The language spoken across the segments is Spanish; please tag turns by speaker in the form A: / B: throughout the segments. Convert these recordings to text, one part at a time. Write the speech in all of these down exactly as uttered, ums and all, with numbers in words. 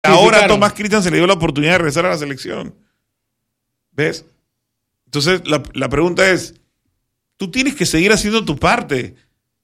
A: Ahora a Thomas Christian se le dio la oportunidad de regresar a la selección. ¿Ves? Entonces, la, la pregunta es, tú tienes que seguir haciendo tu parte.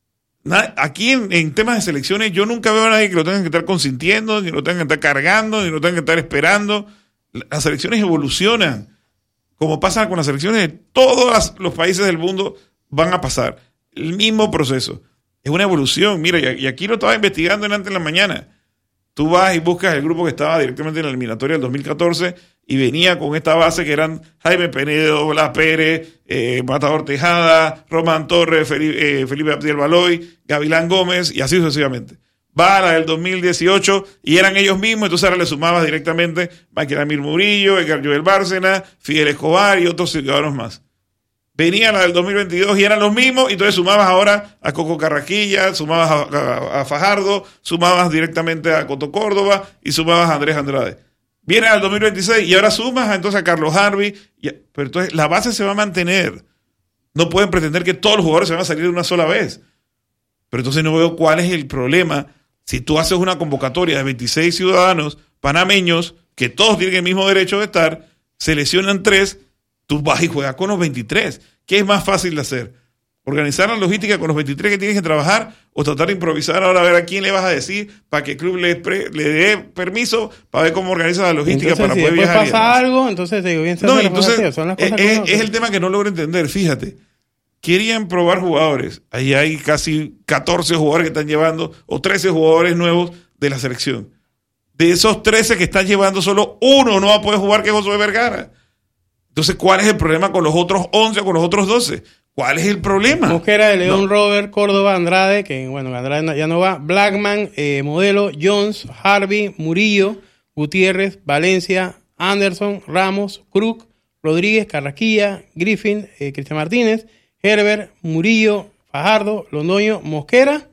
A: Na, aquí en, en temas de selecciones, yo nunca veo a nadie que lo tenga que estar consintiendo, ni lo tenga que estar cargando, ni lo tenga que estar esperando. Las selecciones evolucionan. Como pasa con las selecciones de todos las, los países del mundo, van a pasar el mismo proceso. Es una evolución. Mira, y, y aquí lo estaba investigando en antes en la mañana. Tú vas y buscas el grupo que estaba directamente en la eliminatoria del dos mil catorce y venía con esta base que eran Jaime Penedo, Blas Pérez, eh, Matador Tejada, Román Torres, Felipe, eh, Felipe Abdiel Baloy, Gavilán Gómez y así sucesivamente. Va a la del dos mil dieciocho y eran ellos mismos, entonces ahora le sumabas directamente Michael Amir Murillo, Edgar Joel Bárcena, Fidel Escobar y otros ciudadanos más. Venía la del dos mil veintidós y eran los mismos, y entonces sumabas ahora a Coco Carraquilla, sumabas a, a, a Fajardo, sumabas directamente a Coto Córdoba y sumabas a Andrés Andrade. Viene al dos mil veintiséis y ahora sumas a, entonces a Carlos Harvey, y, pero entonces la base se va a mantener. No pueden pretender que todos los jugadores se van a salir de una sola vez. Pero entonces no veo cuál es el problema. Si tú haces una convocatoria de veintiséis ciudadanos panameños, que todos tienen el mismo derecho de estar, seleccionan tres, tú vas y juegas con los veintitrés. ¿Qué es más fácil de hacer? ¿Organizar la logística con los veintitrés que tienes que trabajar o tratar de improvisar ahora a ver a quién le vas a decir para que el club le, pre, le dé permiso para ver cómo organiza la logística entonces, para
B: si
A: poder viajar?
B: Si pasa algo, entonces te digo, bien,
A: no, entonces son las cosas es, que es el tema que no logro entender. Fíjate, querían probar jugadores. Ahí hay casi catorce jugadores que están llevando o trece jugadores nuevos de la selección. De esos trece que están llevando, solo uno no va a poder jugar, que es Josué Vergara. Entonces, ¿cuál es el problema con los otros once o con los otros doce? ¿Cuál es el problema?
B: Mosquera, de León, no. Robert, Córdoba, Andrade, que bueno, Andrade ya no va, Blackman, eh, Modelo, Jones, Harvey, Murillo, Gutiérrez, Valencia, Anderson, Ramos, Krug, Rodríguez, Carraquilla, Griffin, eh, Cristian Martínez, Herbert, Murillo, Fajardo, Londoño, Mosquera,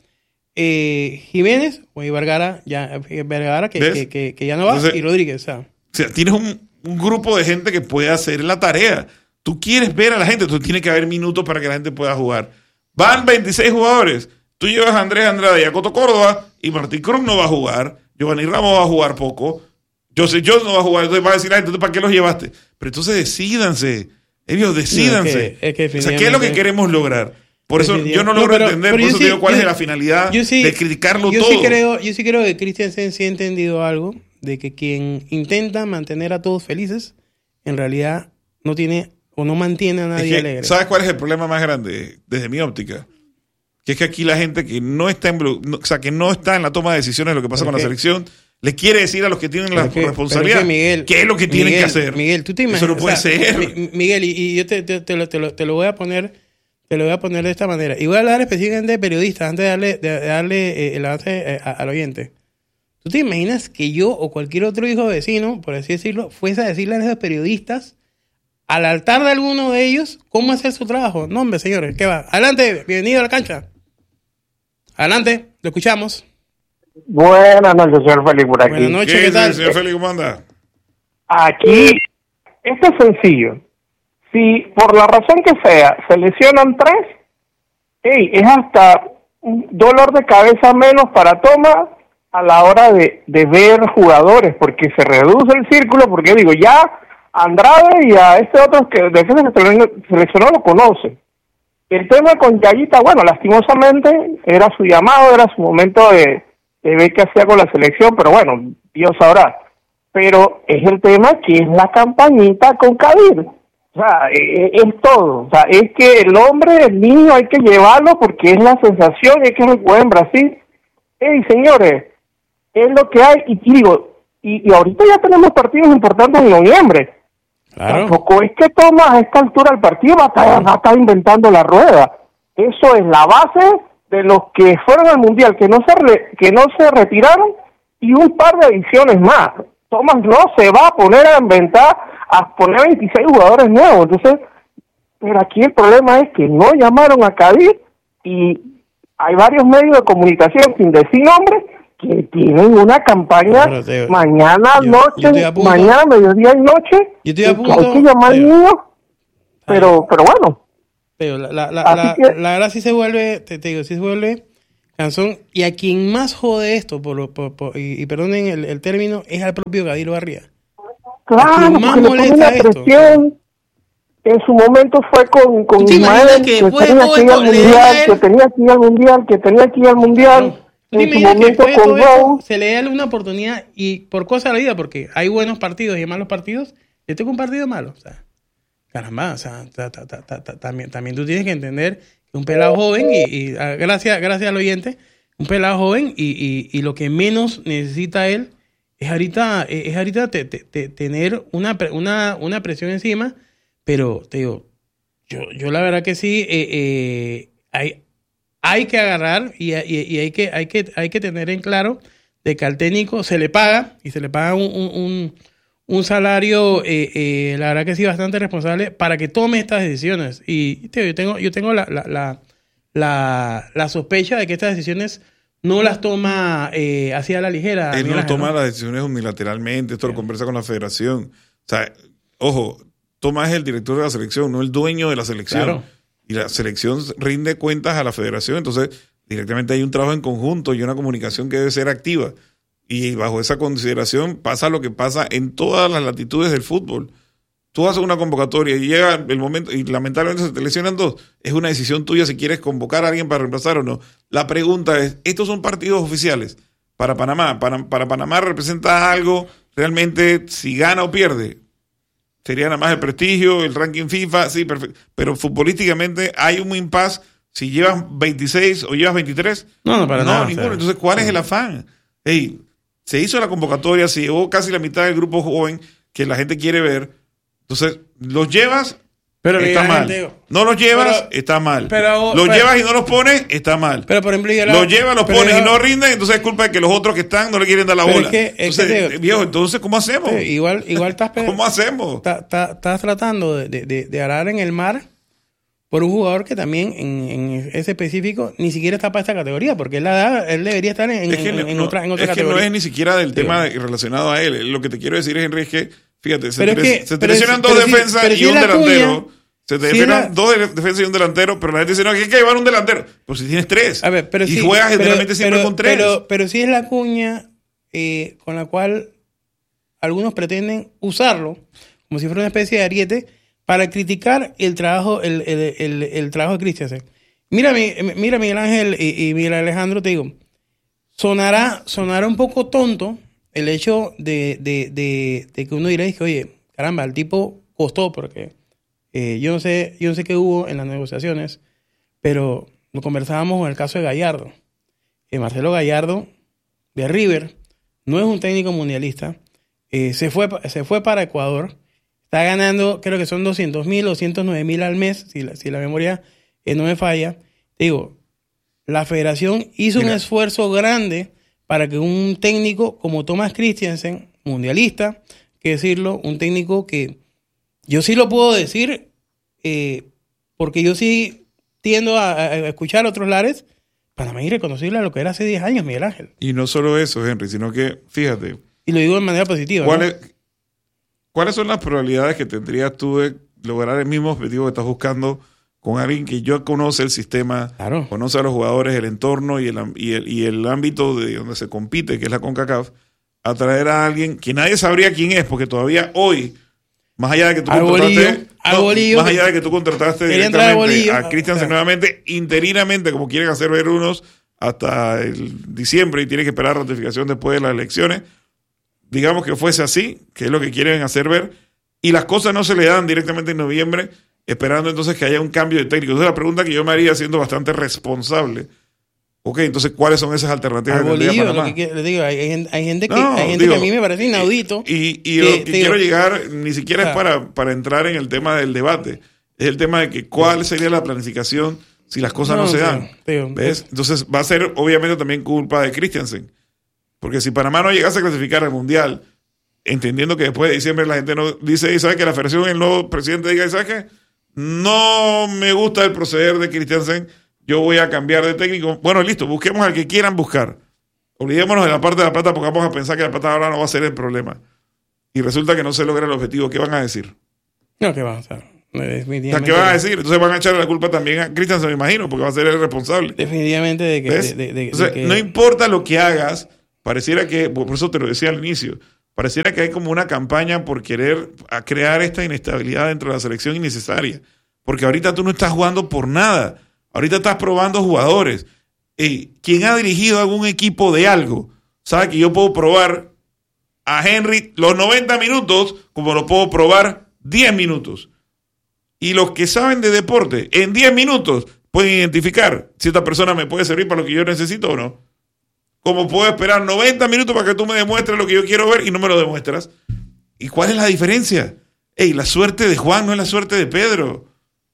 B: eh, Jiménez, y Vergara, ya, Vergara que, que, que, que ya no va, entonces, y Rodríguez. O sea,
A: o sea tienes un... un grupo de gente que puede hacer la tarea. Tú quieres ver a la gente, tú tienes que haber minutos para que la gente pueda jugar. Van veintiséis jugadores. Tú llevas a Andrés Andrade y a Coto Córdoba y Martín Cruz no va a jugar. Giovanni Ramos va a jugar poco. José Jones no va a jugar. Entonces va a decir, ah, entonces ¿para qué los llevaste? Pero entonces decídanse. Ellos decídanse. No, es que, es que o sea, ¿qué es lo que queremos lograr? Por eso yo no logro no, pero, entender, pero por eso sí, digo cuál yo, es la finalidad sí, de criticarlo
B: yo
A: todo.
B: Sí creo, yo sí creo que Christensen sí ha entendido algo, de que quien intenta mantener a todos felices, en realidad no tiene o no mantiene a nadie es que, alegre.
A: ¿Sabes cuál es el problema más grande desde mi óptica? Que es que aquí la gente que no está en, no, o sea, que no está en la toma de decisiones de lo que pasa pero con que, la selección, le quiere decir a los que tienen la que, responsabilidad que Miguel, qué es lo que tienen
B: Miguel,
A: que hacer.
B: Miguel, tú te imaginas.
A: Eso no puede
B: o sea,
A: ser.
B: Miguel, y, y yo te, te, te, lo, te, lo, te lo voy a poner, te lo voy a poner de esta manera. Y voy a hablar específicamente de periodistas antes de darle, de, de darle eh, el avance eh, a, al oyente. ¿Tú te imaginas que yo o cualquier otro hijo vecino, por así decirlo, fuese a decirle a esos periodistas al altar de alguno de ellos cómo hacer su trabajo? No, hombre, señores, ¿qué va? Adelante, bienvenido a la cancha. Adelante, lo escuchamos.
C: Buenas noches, señor Félix, por aquí.
B: Buenas noches, ¿qué,
A: ¿Qué
B: tal?
A: Señor Félix, ¿cómo anda?
C: Aquí, esto es sencillo. Si por la razón que sea se lesionan tres, hey, es hasta un dolor de cabeza menos para Thomas a la hora de, de ver jugadores, porque se reduce el círculo, porque digo, ya Andrade y a este otro que defensa que seleccionó lo conoce. El tema con Yayita, bueno, lastimosamente era su llamado, era su momento de, de ver qué hacía con la selección, pero bueno, Dios sabrá. Pero es el tema que es la campañita con Kadir. O sea, es, es todo. O sea, es que el hombre, el niño, hay que llevarlo porque es la sensación, es que no juega en Brasil. Hey, señores, es lo que hay, y, y digo, y, y ahorita ya tenemos partidos importantes en noviembre.
B: Claro.
C: Tampoco es que Thomas a esta altura del partido va a, estar, va a estar inventando la rueda. Eso es la base de los que fueron al Mundial, que no se re, que no se retiraron, y un par de ediciones más. Thomas no se va a poner a inventar, a poner veintiséis jugadores nuevos. Entonces, pero aquí el problema es que no llamaron a Kadir, y hay varios medios de comunicación, sin decir nombres, que tienen una campaña te, mañana, yo, noche, yo punto, mañana, mediodía y noche,
B: yo estoy a punto,
C: hay que llamar al niño, pero, pero bueno.
B: Pero la, la, la, la,
C: que,
B: la verdad sí se vuelve, te, te digo, sí se vuelve Cansón, y a quien más jode esto, por, por, por, y, y perdonen el, el término, es al propio Gadiro Barría.
C: Claro, porque le pone una presión. En su momento fue con, con Ismael, que, que tenía que ir al mundial, que tenía que ir al mundial, que tenía que ir al mundial.
B: No. En su momento con Rose. Se le da una oportunidad y por cosa de la vida, porque hay buenos partidos y hay malos partidos. Yo tengo un partido malo, o sea, caramba, o sea, ta, ta, ta, ta, ta, también, también tú tienes que entender que un pelado joven, y, y gracias, gracias al oyente, un pelado joven y, y, y lo que menos necesita él es ahorita, es ahorita te, te, te, tener una, una, una presión encima, pero te digo, yo, yo la verdad que sí, eh, eh, hay, hay que agarrar y, y, y hay, que, hay, que, hay que tener en claro de que al técnico se le paga y se le paga un, un, un un salario, eh, eh, la verdad que sí, bastante responsable para que tome estas decisiones. Y tío, yo tengo, yo tengo la, la, la, la, la sospecha de que estas decisiones no las toma eh, así a la ligera.
A: Él no
B: Ángel,
A: toma
B: ¿no?
A: las decisiones unilateralmente, esto lo conversa con la federación. O sea, ojo, Tomás es el director de la selección, no el dueño de la selección.
B: Claro.
A: Y la selección rinde cuentas a la federación, entonces directamente hay un trabajo en conjunto y una comunicación que debe ser activa. Y bajo esa consideración pasa lo que pasa en todas las latitudes del fútbol. Tú haces una convocatoria y llega el momento y lamentablemente se te lesionan dos. Es una decisión tuya si quieres convocar a alguien para reemplazar o no. La pregunta es, ¿estos son partidos oficiales para Panamá? ¿Para, para Panamá representa algo realmente si gana o pierde? Sería nada más el prestigio, el ranking FIFA, sí, perfecto. Pero futbolísticamente hay un impasse si llevas veintiséis o llevas veintitrés.
B: No, no, para
A: no,
B: nada.
A: ninguno.
B: O sea,
A: Entonces, ¿cuál es el afán? Hey, se hizo la convocatoria, se llevó casi la mitad del grupo joven que la gente quiere ver. Entonces, los llevas,
B: pero
A: está mal.
B: Gente,
A: no los llevas,
B: pero,
A: está mal.
B: Pero,
A: los
B: pero,
A: llevas y no los pones, está mal.
B: Pero, por ejemplo, yo la,
A: los llevas, los pones
B: yo,
A: y no rinden, entonces es culpa de que los otros que están no le quieren dar la bola.
B: Es que, es
A: entonces,
B: que te,
A: viejo, entonces, ¿cómo hacemos?
B: Te, igual, igual estás...
A: ¿Cómo hacemos?
B: Estás tratando de, de, de arar en el mar por un jugador que también en, en ese específico ni siquiera está para esta categoría, porque él, la, él debería estar en,
A: es que
B: en,
A: no,
B: en otra, en otra
A: es
B: categoría.
A: Es que no es ni siquiera del
B: sí.
A: tema de, relacionado a él. Lo que te quiero decir, Henry, es que, fíjate, se
B: pero
A: te,
B: es que,
A: se te lesionan dos
B: si,
A: defensas y
B: si
A: un delantero. Cuña, se te
B: si
A: lesionan
B: la,
A: dos defensas y un delantero, pero la gente dice, no, que hay que llevar un delantero. Pues si tienes tres.
B: A ver, pero
A: y
B: si,
A: juegas
B: pero,
A: generalmente siempre
B: pero,
A: con tres.
B: Pero, pero si es la cuña eh, con la cual algunos pretenden usarlo, como si fuera una especie de ariete, para criticar el trabajo, el, el, el, el trabajo de Christiansen. Mira, mira Miguel Ángel y, y Miguel Alejandro, te digo, sonará, sonará un poco tonto el hecho de, de, de, de que uno dirá que, oye, caramba, el tipo costó, porque eh, yo no sé, yo no sé qué hubo en las negociaciones, pero lo conversábamos en el caso de Gallardo. Eh, Marcelo Gallardo, de River, no es un técnico mundialista, eh, se fue, se fue para Ecuador. Está ganando, creo que son doscientos mil, doscientos nueve mil al mes, si la, si la memoria eh, no me falla. Digo, la federación hizo Mira. un esfuerzo grande para que un técnico como Thomas Christiansen, mundialista, que decirlo, un técnico que yo sí lo puedo decir, eh, porque yo sí tiendo a, a escuchar otros lares, Panamá es irreconocible a lo que era hace diez años, Miguel Ángel.
A: Y no solo eso, Henry, sino que, fíjate.
B: Y lo digo de manera positiva.
A: ¿Cuál
B: ¿no?
A: es, ¿Cuáles son las probabilidades que tendrías tú de lograr el mismo objetivo que estás buscando con alguien que ya conoce el sistema,
B: claro.
A: conoce a los jugadores, el entorno y el, y el, y el ámbito de donde se compite, que es la CONCACAF, a traer a alguien que nadie sabría quién es, porque todavía hoy, más allá de que tú
B: al
A: contrataste,
B: bolillo, al
A: no,
B: bolillo,
A: más allá de que tú contrataste directamente bolillo, a Christiansen nuevamente, interinamente, como quieren hacer ver unos, hasta el diciembre y tiene que esperar ratificación después de las elecciones. Digamos que fuese así, que es lo que quieren hacer ver, y las cosas no se le dan directamente en noviembre, esperando entonces que haya un cambio de técnico. Entonces la pregunta que yo me haría, siendo bastante responsable, ok, entonces ¿cuáles son esas alternativas
B: al
A: que
B: bolillo,
A: tendría Panamá?
B: Lo que, le digo, hay, hay gente, que,
A: no,
B: hay gente
A: digo,
B: que a mí me parece inaudito.
A: Y, y, y
B: que,
A: lo que
B: digo,
A: quiero llegar ni siquiera o sea, es para, para entrar en el tema del debate, es el tema de que cuál sería la planificación si las cosas no, no se dan.
B: Digo,
A: ¿Ves? Entonces va a ser obviamente también culpa de Christiansen, porque si Panamá no llegase a clasificar al Mundial, entendiendo que después de diciembre la gente no dice, y sabe que la federación, el nuevo presidente diga, ¿sabes qué? No me gusta el proceder de Christiansen, yo voy a cambiar de técnico. Bueno, listo, busquemos al que quieran buscar. Olvidémonos de la parte de la plata porque vamos a pensar que la plata ahora no va a ser el problema. Y resulta que no se logra el objetivo. ¿Qué van a decir?
B: No, ¿qué va? O sea,
A: O sea, ¿qué van a decir? Entonces van a echar la culpa también a Cristian, se me imagino, porque va a ser el responsable.
B: Definitivamente de que...
A: ¿Ves?
B: De, de, de,
A: Entonces,
B: de que...
A: no importa lo que hagas, pareciera que, por eso te lo decía al inicio, pareciera que hay como una campaña por querer a crear esta inestabilidad dentro de la selección innecesaria. Porque ahorita tú no estás jugando por nada. Ahorita estás probando jugadores. Y quien ha dirigido algún equipo de algo, sabe que yo puedo probar a Henry los noventa minutos como lo puedo probar diez minutos. Y los que saben de deporte, en diez minutos pueden identificar si esta persona me puede servir para lo que yo necesito o no. Como puedo esperar noventa minutos para que tú me demuestres lo que yo quiero ver y no me lo demuestras. ¿Y cuál es la diferencia? Ey, la suerte de Juan no es la suerte de Pedro.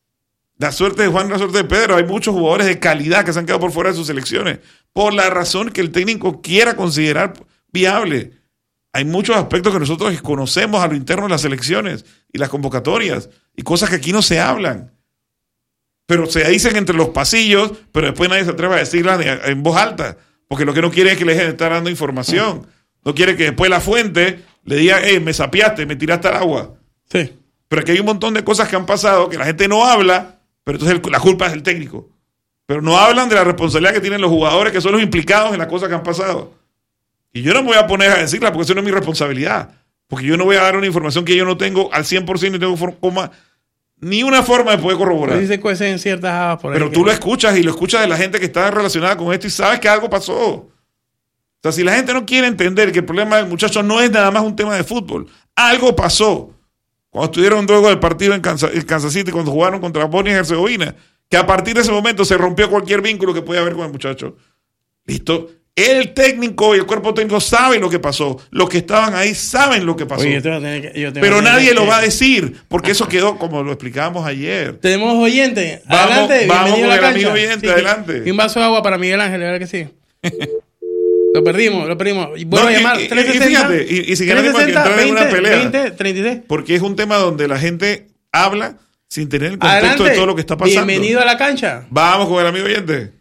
A: La suerte de Juan no es la suerte de Pedro. Hay muchos jugadores de calidad que se han quedado por fuera de sus selecciones por la razón que el técnico quiera considerar viable. Hay muchos aspectos que nosotros conocemos a lo interno de las selecciones y las convocatorias y cosas que aquí no se hablan. Pero se dicen entre los pasillos, pero después nadie se atreve a decirlas en voz alta, porque lo que no quiere es que le dejen de estar dando información. No quiere que después la fuente le diga, hey, me sapiaste, me tiraste al agua.
B: Sí.
A: Pero aquí hay un montón de cosas que han pasado que la gente no habla, pero entonces la culpa es del técnico. Pero no hablan de la responsabilidad que tienen los jugadores, que son los implicados en las cosas que han pasado. Y yo no me voy a poner a decirla porque eso no es mi responsabilidad. Porque yo no voy a dar una información que yo no tengo al cien por ciento y tengo forma, ni una forma de poder corroborar.
B: Pero, se cuecen ciertas habas por ahí
A: Pero tú lo escuchas y lo escuchas de la gente que está relacionada con esto y sabes que algo pasó. O sea, si la gente no quiere entender que el problema del muchacho no es nada más un tema de fútbol, algo pasó. Cuando estuvieron luego del partido en Kansas, en Kansas City, cuando jugaron contra Bosnia y Herzegovina, que a partir de ese momento se rompió cualquier vínculo que podía haber con el muchacho. Listo. El técnico y el cuerpo técnico saben lo que pasó. Los que estaban ahí saben lo que pasó.
B: Oye, yo tengo que, yo tengo
A: Pero
B: que
A: nadie
B: que...
A: lo va a decir, porque eso quedó como lo explicábamos ayer.
B: Tenemos oyente.
A: Vamos,
B: Adelante,
A: vamos
B: bienvenido
A: con
B: a la
A: el
B: cancha.
A: amigo oyente,
B: Sí,
A: adelante.
B: Y un vaso de agua para Miguel Ángel, ¿verdad que sí? Lo perdimos, lo perdimos. Vuelvo
A: No,
B: a
A: y-
B: llamar.
A: y- y
B: trescientos sesenta,
A: fíjate, y- y si queremos
B: trescientos sesenta,
A: entrar en una
B: veinte,
A: pelea.
B: veinte, treinta y seis.
A: Porque es un tema donde la gente habla sin tener el contexto
B: Adelante.
A: de todo lo que está pasando.
B: Bienvenido a la cancha.
A: Vamos con el amigo oyente.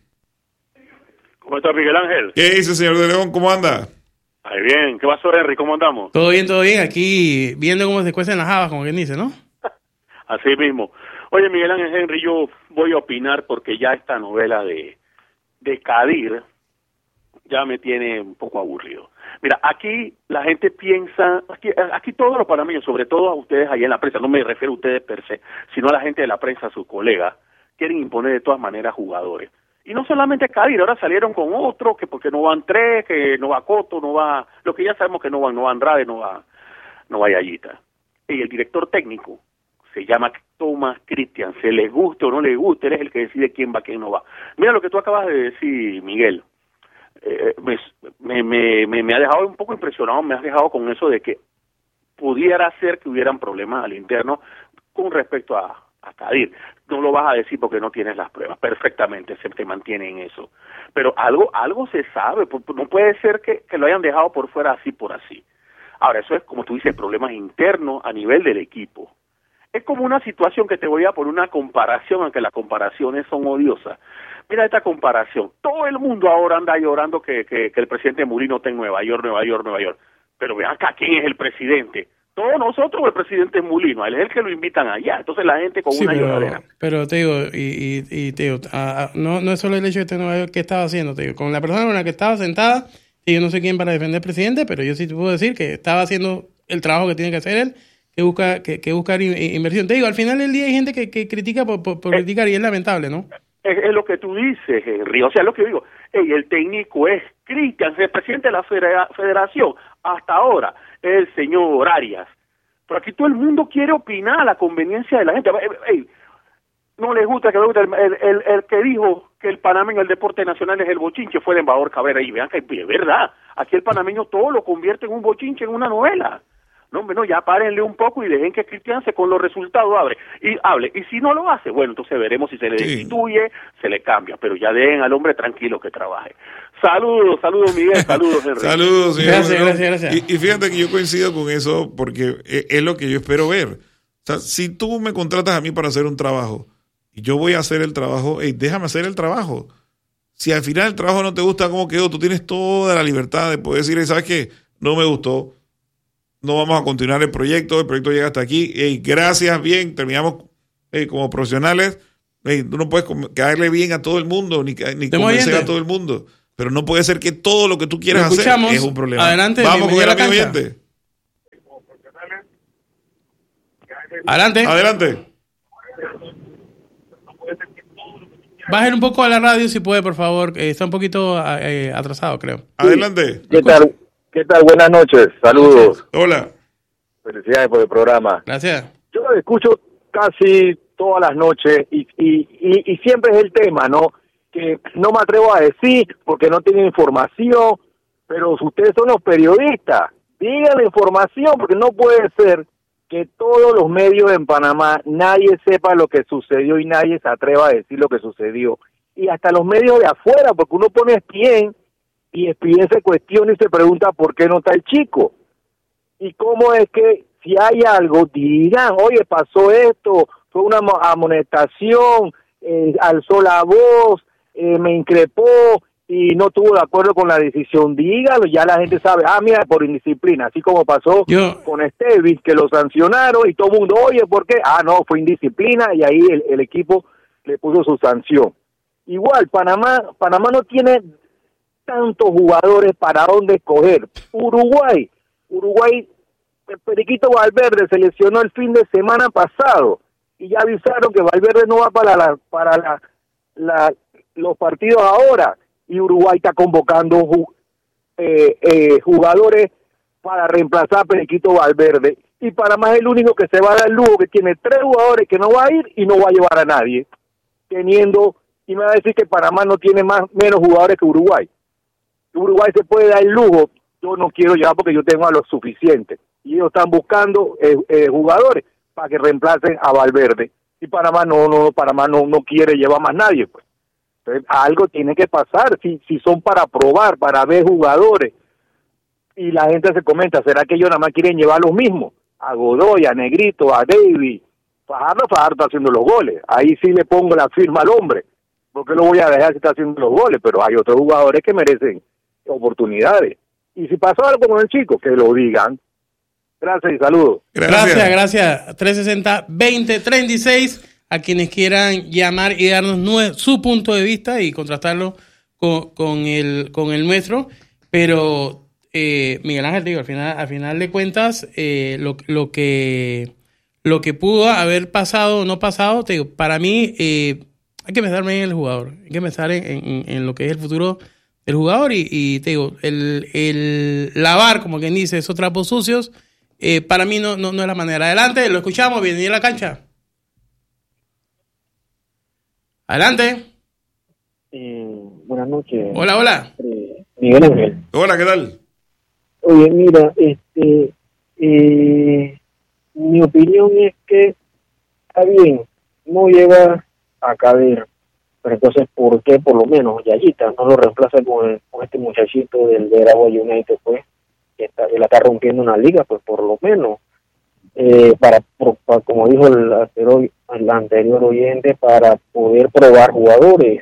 D: ¿Cómo está Miguel Ángel?
A: ¿Qué dice, señor de León? ¿Cómo anda?
D: Ay, bien. ¿Qué pasó, Henry? ¿Cómo andamos?
B: Todo bien, todo bien. Aquí viendo cómo se cuecen las habas, como quien dice, ¿no?
D: Así mismo. Oye, Miguel Ángel, Henry, yo voy a opinar porque ya esta novela de, de Kadir ya me tiene un poco aburrido. Mira, aquí la gente piensa, aquí, aquí todos los panameños, sobre todo a ustedes allá en la prensa, no me refiero a ustedes per se, sino a la gente de la prensa, a sus colegas, quieren imponer de todas maneras jugadores. Y no solamente Kadir, ahora salieron con otros, que porque no van tres, que no va Coto, no va, lo que ya sabemos que no van, no va Andrade, no va, no va Yayita. Y el director técnico se llama Thomas Christian, se les guste o no les guste, él es el que decide quién va, quién no va. Mira lo que tú acabas de decir, Miguel, eh, me, me, me, me ha dejado un poco impresionado, me has dejado con eso de que pudiera ser que hubieran problemas al interno con respecto a, a Kadir. No lo vas a decir porque no tienes las pruebas, perfectamente se te mantiene en eso. Pero algo algo se sabe, no puede ser que, que lo hayan dejado por fuera así por así. Ahora, eso es, como tú dices, problemas internos a nivel del equipo. Es como una situación que te voy a poner una comparación, aunque las comparaciones son odiosas. Mira esta comparación. Todo el mundo ahora anda llorando que, que, que el presidente Mulino está en Nueva York, Nueva York, Nueva York. Pero vean acá, ¿quién es el presidente? Todos nosotros, el presidente Mulino, él es el que lo invitan allá. Entonces la gente con
B: Sí,
D: una
B: pero,
D: lloradera.
B: pero te digo, y, y, y te digo, a- a- no, no es solo el hecho de estar en Nueva York que estaba haciendo, te digo, con la persona con la que estaba sentada, y yo no sé quién para defender al presidente, pero yo sí te puedo decir que estaba haciendo el trabajo que tiene que hacer él, que busca que, que buscar in- inversión. Te digo, al final del día hay gente que, que critica por, por, por
D: Eh,
B: criticar y es lamentable, ¿no?
D: Es, es lo que tú dices, Henry. O sea, lo que yo digo, ey, el técnico es Cristian, el presidente de la federa- federación, hasta ahora, es el señor Arias. Pero aquí todo el mundo quiere opinar a la conveniencia de la gente. Ey, no les gusta que le guste el, el, el, el que dijo que el panameño, el deporte nacional es el bochinche, fue el embajador Cabrera. Y vean que es verdad, aquí el panameño todo lo convierte en un bochinche, en una novela. No, hombre, no, ya párenle un poco y dejen que Cristian se con los resultados hable. Y hable. Y si no lo hace, bueno, entonces veremos si se le
A: Sí.
D: destituye, se le cambia. Pero ya dejen al hombre tranquilo que trabaje. Saludos, saludos Miguel, saludos Henry.
A: Saludos, señor.
B: Gracias,
A: León.
B: gracias, gracias.
A: Y, y fíjate que yo coincido con eso porque es, es lo que yo espero ver. O sea, si tú me contratas a mí para hacer un trabajo y yo voy a hacer el trabajo, hey, déjame hacer el trabajo. Si al final el trabajo no te gusta cómo quedó, tú tienes toda la libertad de poder decir, ¿sabes qué? No me gustó. No vamos a continuar el proyecto, el proyecto llega hasta aquí. Hey, gracias, bien, terminamos Hey, como profesionales, hey, tú no puedes caerle bien a todo el mundo, ni, ni convencer a todo el mundo. Pero no puede ser que todo lo que tú quieras hacer es un problema.
B: Adelante,
A: vamos con el
B: la
A: amigo
B: cancha.
A: oyente.
B: Adelante.
A: Adelante.
B: Bajen un poco a la radio si puede, por favor. Eh, está un poquito eh, atrasado, creo.
A: Adelante.
E: ¿Qué tal? ¿Qué tal? Buenas noches. Saludos.
A: Hola.
E: Felicidades por el programa.
B: Gracias.
E: Yo lo escucho casi todas las noches y, y, y, y siempre es el tema, ¿no? Que no me atrevo a decir porque no tienen información, pero ustedes son los periodistas. Digan la información porque no puede ser que todos los medios en Panamá nadie sepa lo que sucedió y nadie se atreva a decir lo que sucedió. Y hasta los medios de afuera, porque uno pone E S P N y E S P N se cuestiona y se pregunta por qué no está el chico. Y cómo es que si hay algo, digan, oye, pasó esto, fue una amonestación, eh, alzó la voz, eh, me increpó y no estuvo de acuerdo con la decisión, dígalo, ya la gente sabe, ah, mira, por indisciplina, así como pasó
B: Yo...
E: con Estevis, que lo sancionaron y todo el mundo, oye, ¿por qué? Ah, no, fue indisciplina y ahí el, el equipo le puso su sanción. Igual, Panamá, Panamá no tiene tantos jugadores para dónde escoger. Uruguay, Uruguay, el Periquito Valverde se lesionó el fin de semana pasado y ya avisaron que Valverde no va para la, para la, la, los partidos ahora. Y Uruguay está convocando eh, eh, jugadores para reemplazar a Periquito Valverde. Y Panamá es el único que se va a dar el lujo, que tiene tres jugadores que no va a ir y no va a llevar a nadie. Teniendo, y me va a decir que Panamá no tiene más menos jugadores que Uruguay. Uruguay se puede dar el lujo, yo no quiero llevar porque yo tengo a los suficientes. Y ellos están buscando eh, eh, jugadores para que reemplacen a Valverde. Y Panamá no, no, Panamá no, no quiere llevar más nadie, pues. Entonces, algo tiene que pasar, si, si son para probar, para ver jugadores, y la gente se comenta, ¿será que ellos nada más quieren llevar los mismos? A Godoy, a Negrito, a David, Fajardo, Fajardo está haciendo los goles, ahí sí le pongo la firma al hombre, porque lo voy a dejar si está haciendo los goles, pero hay otros jugadores que merecen oportunidades, y si pasó algo con el chico, que lo digan. Gracias y saludos.
B: Gracias, gracias, gracias. trescientos sesenta, veinte treinta y seis. A quienes quieran llamar y darnos nue- su punto de vista y contrastarlo con, con, el, con el nuestro. Pero, eh, Miguel Ángel, digo, al final, al final de cuentas, eh, lo, lo, que, lo que pudo haber pasado o no pasado, te digo, para mí eh, hay que pensar en el jugador. Hay que pensar en, en, en lo que es el futuro del jugador. Y, y te digo, el, el lavar, como quien dice, esos trapos sucios, eh, para mí no, no, no es la manera. Adelante, lo escuchamos, bienvenido a la cancha. Adelante.
F: Eh, buenas noches.
B: Hola, hola.
F: Eh, Miguel Ángel.
A: Hola, ¿qué tal?
F: Oye, mira, este, eh, mi opinión es que está bien, no lleva a Cader, pero entonces, ¿por qué por lo menos Yayita no lo reemplaza con, el, con este muchachito del de Aragua United, pues, que, está, que la está rompiendo una liga, pues por lo menos, eh, para, para, como dijo el anterior, el anterior oyente, para poder probar jugadores.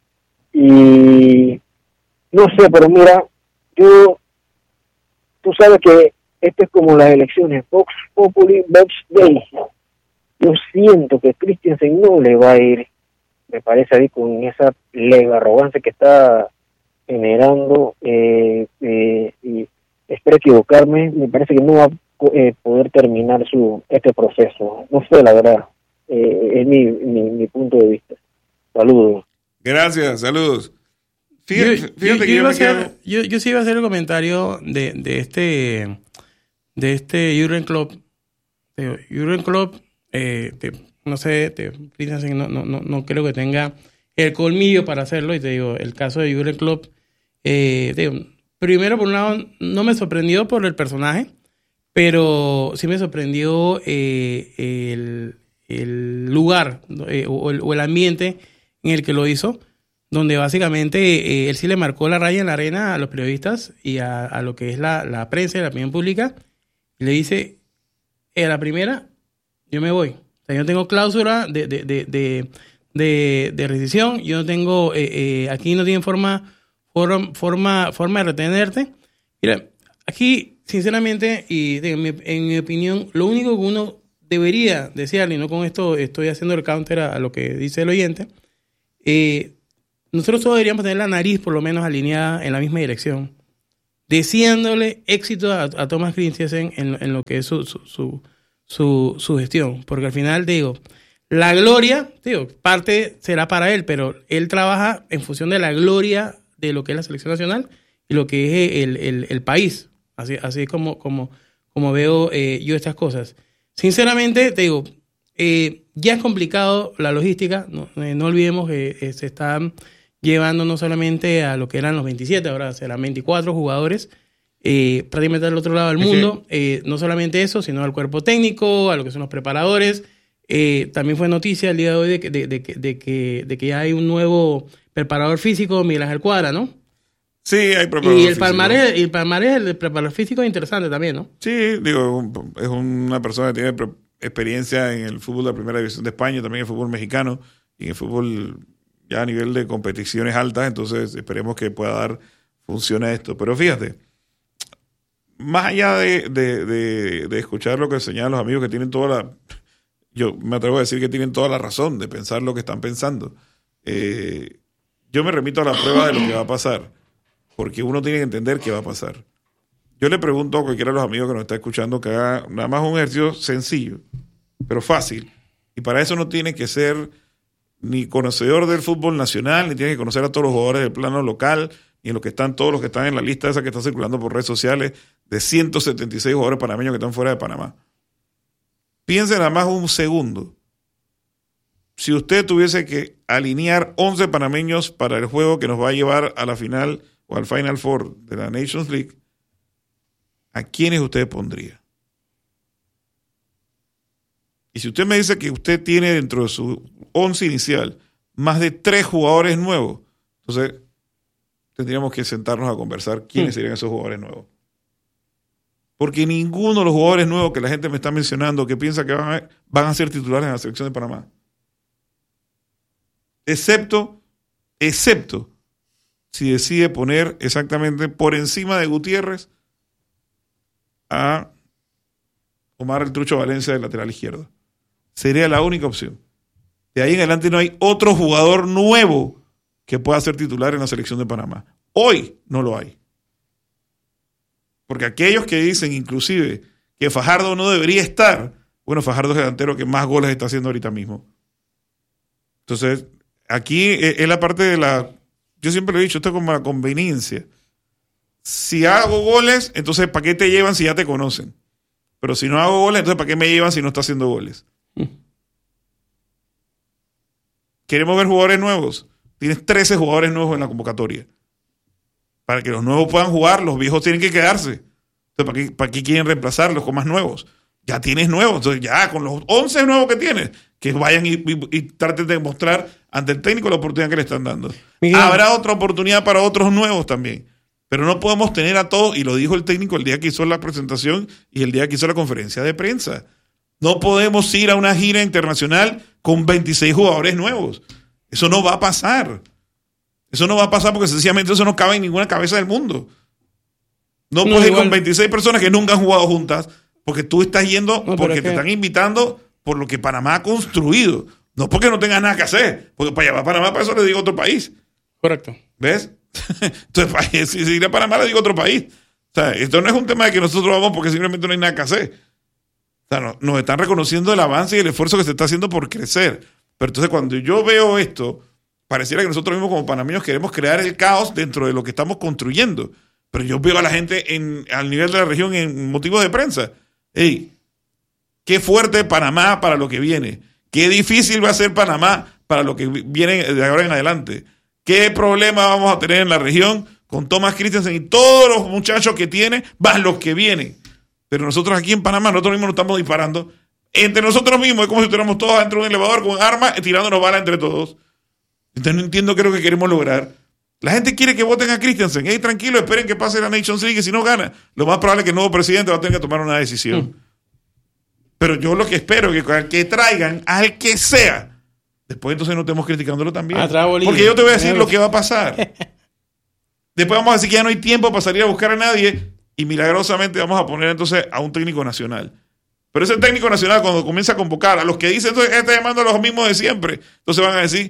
F: Y no sé, pero mira, yo, tú sabes que esto es como las elecciones, Vox Populi, Vox Dei. Yo siento que Christensen no le va a ir, me parece, ahí con esa lega arrogancia que está generando, eh, eh, y espero equivocarme, me parece que no va a eh, poder terminar su este proceso. No sé, la verdad, eh, es mi, mi, mi punto de vista. Saludos.
A: Gracias, saludos. Fíjate,
B: yo,
A: fíjate
B: yo,
A: que yo,
B: yo, iba
A: me
B: hacer,
A: quedo...
B: yo, yo sí iba a hacer el comentario de, de este de este Jurgen Klopp. Jurgen Klopp, eh, te, no sé, te, no, no, no, no creo que tenga el colmillo para hacerlo. Y te digo, el caso de Jurgen Klopp, eh, te digo, primero, por un lado, no me sorprendió por el personaje, pero sí me sorprendió eh, el, el lugar eh, o, el, o el ambiente en el que lo hizo, donde básicamente eh, él sí le marcó la raya en la arena a los periodistas y a, a lo que es la, la prensa y la opinión pública, y le dice, en la primera, yo me voy. O sea, yo no tengo cláusula de, de, de, de, de, de rescisión, yo no tengo, eh, eh, aquí no tienen forma, forma, forma, forma de retenerte. Mira, aquí, sinceramente, y de, en, mi, en mi opinión, lo único que uno debería desearle, y no con esto estoy haciendo el counter a, a lo que dice el oyente, eh, nosotros todos deberíamos tener la nariz por lo menos alineada en la misma dirección, deseándole éxito a, a Thomas Christiansen en, en lo que es su, su, su, su, su gestión, porque al final, digo, la gloria, digo, parte será para él, pero él trabaja en función de la gloria de lo que es la selección nacional y lo que es el, el, el país, así, así es como, como, como veo eh, yo estas cosas. Sinceramente, te digo, eh, ya es complicado la logística, no, eh, no olvidemos que eh, se están llevando no solamente a lo que eran los veintisiete, ahora serán veinticuatro jugadores, eh, prácticamente al otro lado del mundo, eh, no solamente eso, sino al cuerpo técnico, a lo que son los preparadores. Eh, también fue noticia el día de hoy de que, de, de, de, de que, de que ya hay un nuevo preparador físico, Miguel Ángel Cuadra, ¿no?
A: Sí, hay preparador
B: y el
A: físico.
B: palmarés, y el palmarés del preparador físico es interesante también, ¿no?
A: Sí, digo, es una persona que tiene experiencia en el fútbol de la primera división de España, también en el fútbol mexicano y en el fútbol ya a nivel de competiciones altas, entonces esperemos que pueda dar función a esto. Pero fíjate, más allá de, de, de, de escuchar lo que señalan los amigos que tienen toda la... Yo me atrevo a decir que tienen toda la razón de pensar lo que están pensando. Eh, yo me remito a la prueba de lo que va a pasar, porque uno tiene que entender qué va a pasar. Yo le pregunto a cualquiera de los amigos que nos está escuchando que haga nada más un ejercicio sencillo, pero fácil. Y para eso no tiene que ser ni conocedor del fútbol nacional, ni tiene que conocer a todos los jugadores del plano local, ni en los que están todos los que están en la lista esa que está circulando por redes sociales de ciento setenta y seis jugadores panameños que están fuera de Panamá. Piense nada más un segundo. Si usted tuviese que alinear once panameños para el juego que nos va a llevar a la final o al Final Four de la Nations League, ¿a quiénes usted pondría? Y si usted me dice que usted tiene dentro de su once inicial más de tres jugadores nuevos, entonces tendríamos que sentarnos a conversar quiénes serían esos jugadores nuevos. Porque ninguno de los jugadores nuevos que la gente me está mencionando que piensa que van a, van a ser titulares en la selección de Panamá. Excepto, excepto si decide poner exactamente por encima de Gutiérrez a Omar el Trucho Valencia del lateral izquierdo. Sería la única opción. De ahí en adelante no hay otro jugador nuevo que pueda ser titular en la selección de Panamá. Hoy no lo hay. Porque aquellos que dicen inclusive que Fajardo no debería estar, bueno, Fajardo es el delantero que más goles está haciendo ahorita mismo. Entonces, aquí es la parte de la... Yo siempre lo he dicho, esto es como la conveniencia. Si hago goles, entonces ¿para qué te llevan si ya te conocen? Pero si no hago goles, entonces ¿para qué me llevan si no está haciendo goles? Mm. ¿Queremos ver jugadores nuevos? Tienes trece jugadores nuevos en la convocatoria. Para que los nuevos puedan jugar, los viejos tienen que quedarse. Entonces, ¿para qué, para qué quieren reemplazarlos con más nuevos? Ya tienes nuevos. Entonces, ya con los once nuevos que tienes, que vayan y, y, y traten de demostrar ante el técnico la oportunidad que le están dando. Miguel. Habrá otra oportunidad para otros nuevos también. Pero no podemos tener a todos, y lo dijo el técnico el día que hizo la presentación y el día que hizo la conferencia de prensa. No podemos ir a una gira internacional con veintiséis jugadores nuevos. Eso no va a pasar. Eso no va a pasar porque sencillamente eso no cabe en ninguna cabeza del mundo. No, no puedes igual ir con veintiséis personas que nunca han jugado juntas porque tú estás yendo no, porque te que... están invitando por lo que Panamá ha construido. No porque no tengas nada que hacer. Porque para llevar a Panamá, para eso le digo otro país.
B: Correcto.
A: ¿Ves? Entonces, si ir a Panamá, le digo otro país. O sea, esto no es un tema de que nosotros vamos porque simplemente no hay nada que hacer. O sea, no, nos están reconociendo el avance y el esfuerzo que se está haciendo por crecer. Pero entonces cuando yo veo esto, pareciera que nosotros mismos como panameños queremos crear el caos dentro de lo que estamos construyendo. Pero yo veo a la gente en, al nivel de la región en motivos de prensa. ¡Ey! ¡Qué fuerte Panamá para lo que viene! ¡Qué difícil va a ser Panamá para lo que viene de ahora en adelante! ¿Qué problema vamos a tener en la región con Thomas Christiansen y todos los muchachos que tiene, más los que vienen? Pero nosotros aquí en Panamá, nosotros mismos nos estamos disparando. Entre nosotros mismos, es como si estuviéramos todos dentro de un elevador con armas y tirándonos balas entre todos. Entonces no entiendo qué es lo que queremos lograr. La gente quiere que voten a Christiansen. Hey, tranquilo, esperen que pase la Nations League y si no gana, lo más probable es que el nuevo presidente va a tener que tomar una decisión. Mm. Pero yo lo que espero es que al que traigan, al que sea, después entonces no estemos criticándolo también. Porque yo te voy a decir lo que va a pasar. Después vamos a decir que ya no hay tiempo para salir a buscar a nadie y milagrosamente vamos a poner entonces a un técnico nacional. Pero ese técnico nacional, cuando comienza a convocar a los que dicen, entonces está llamando a los mismos de siempre, entonces van a decir,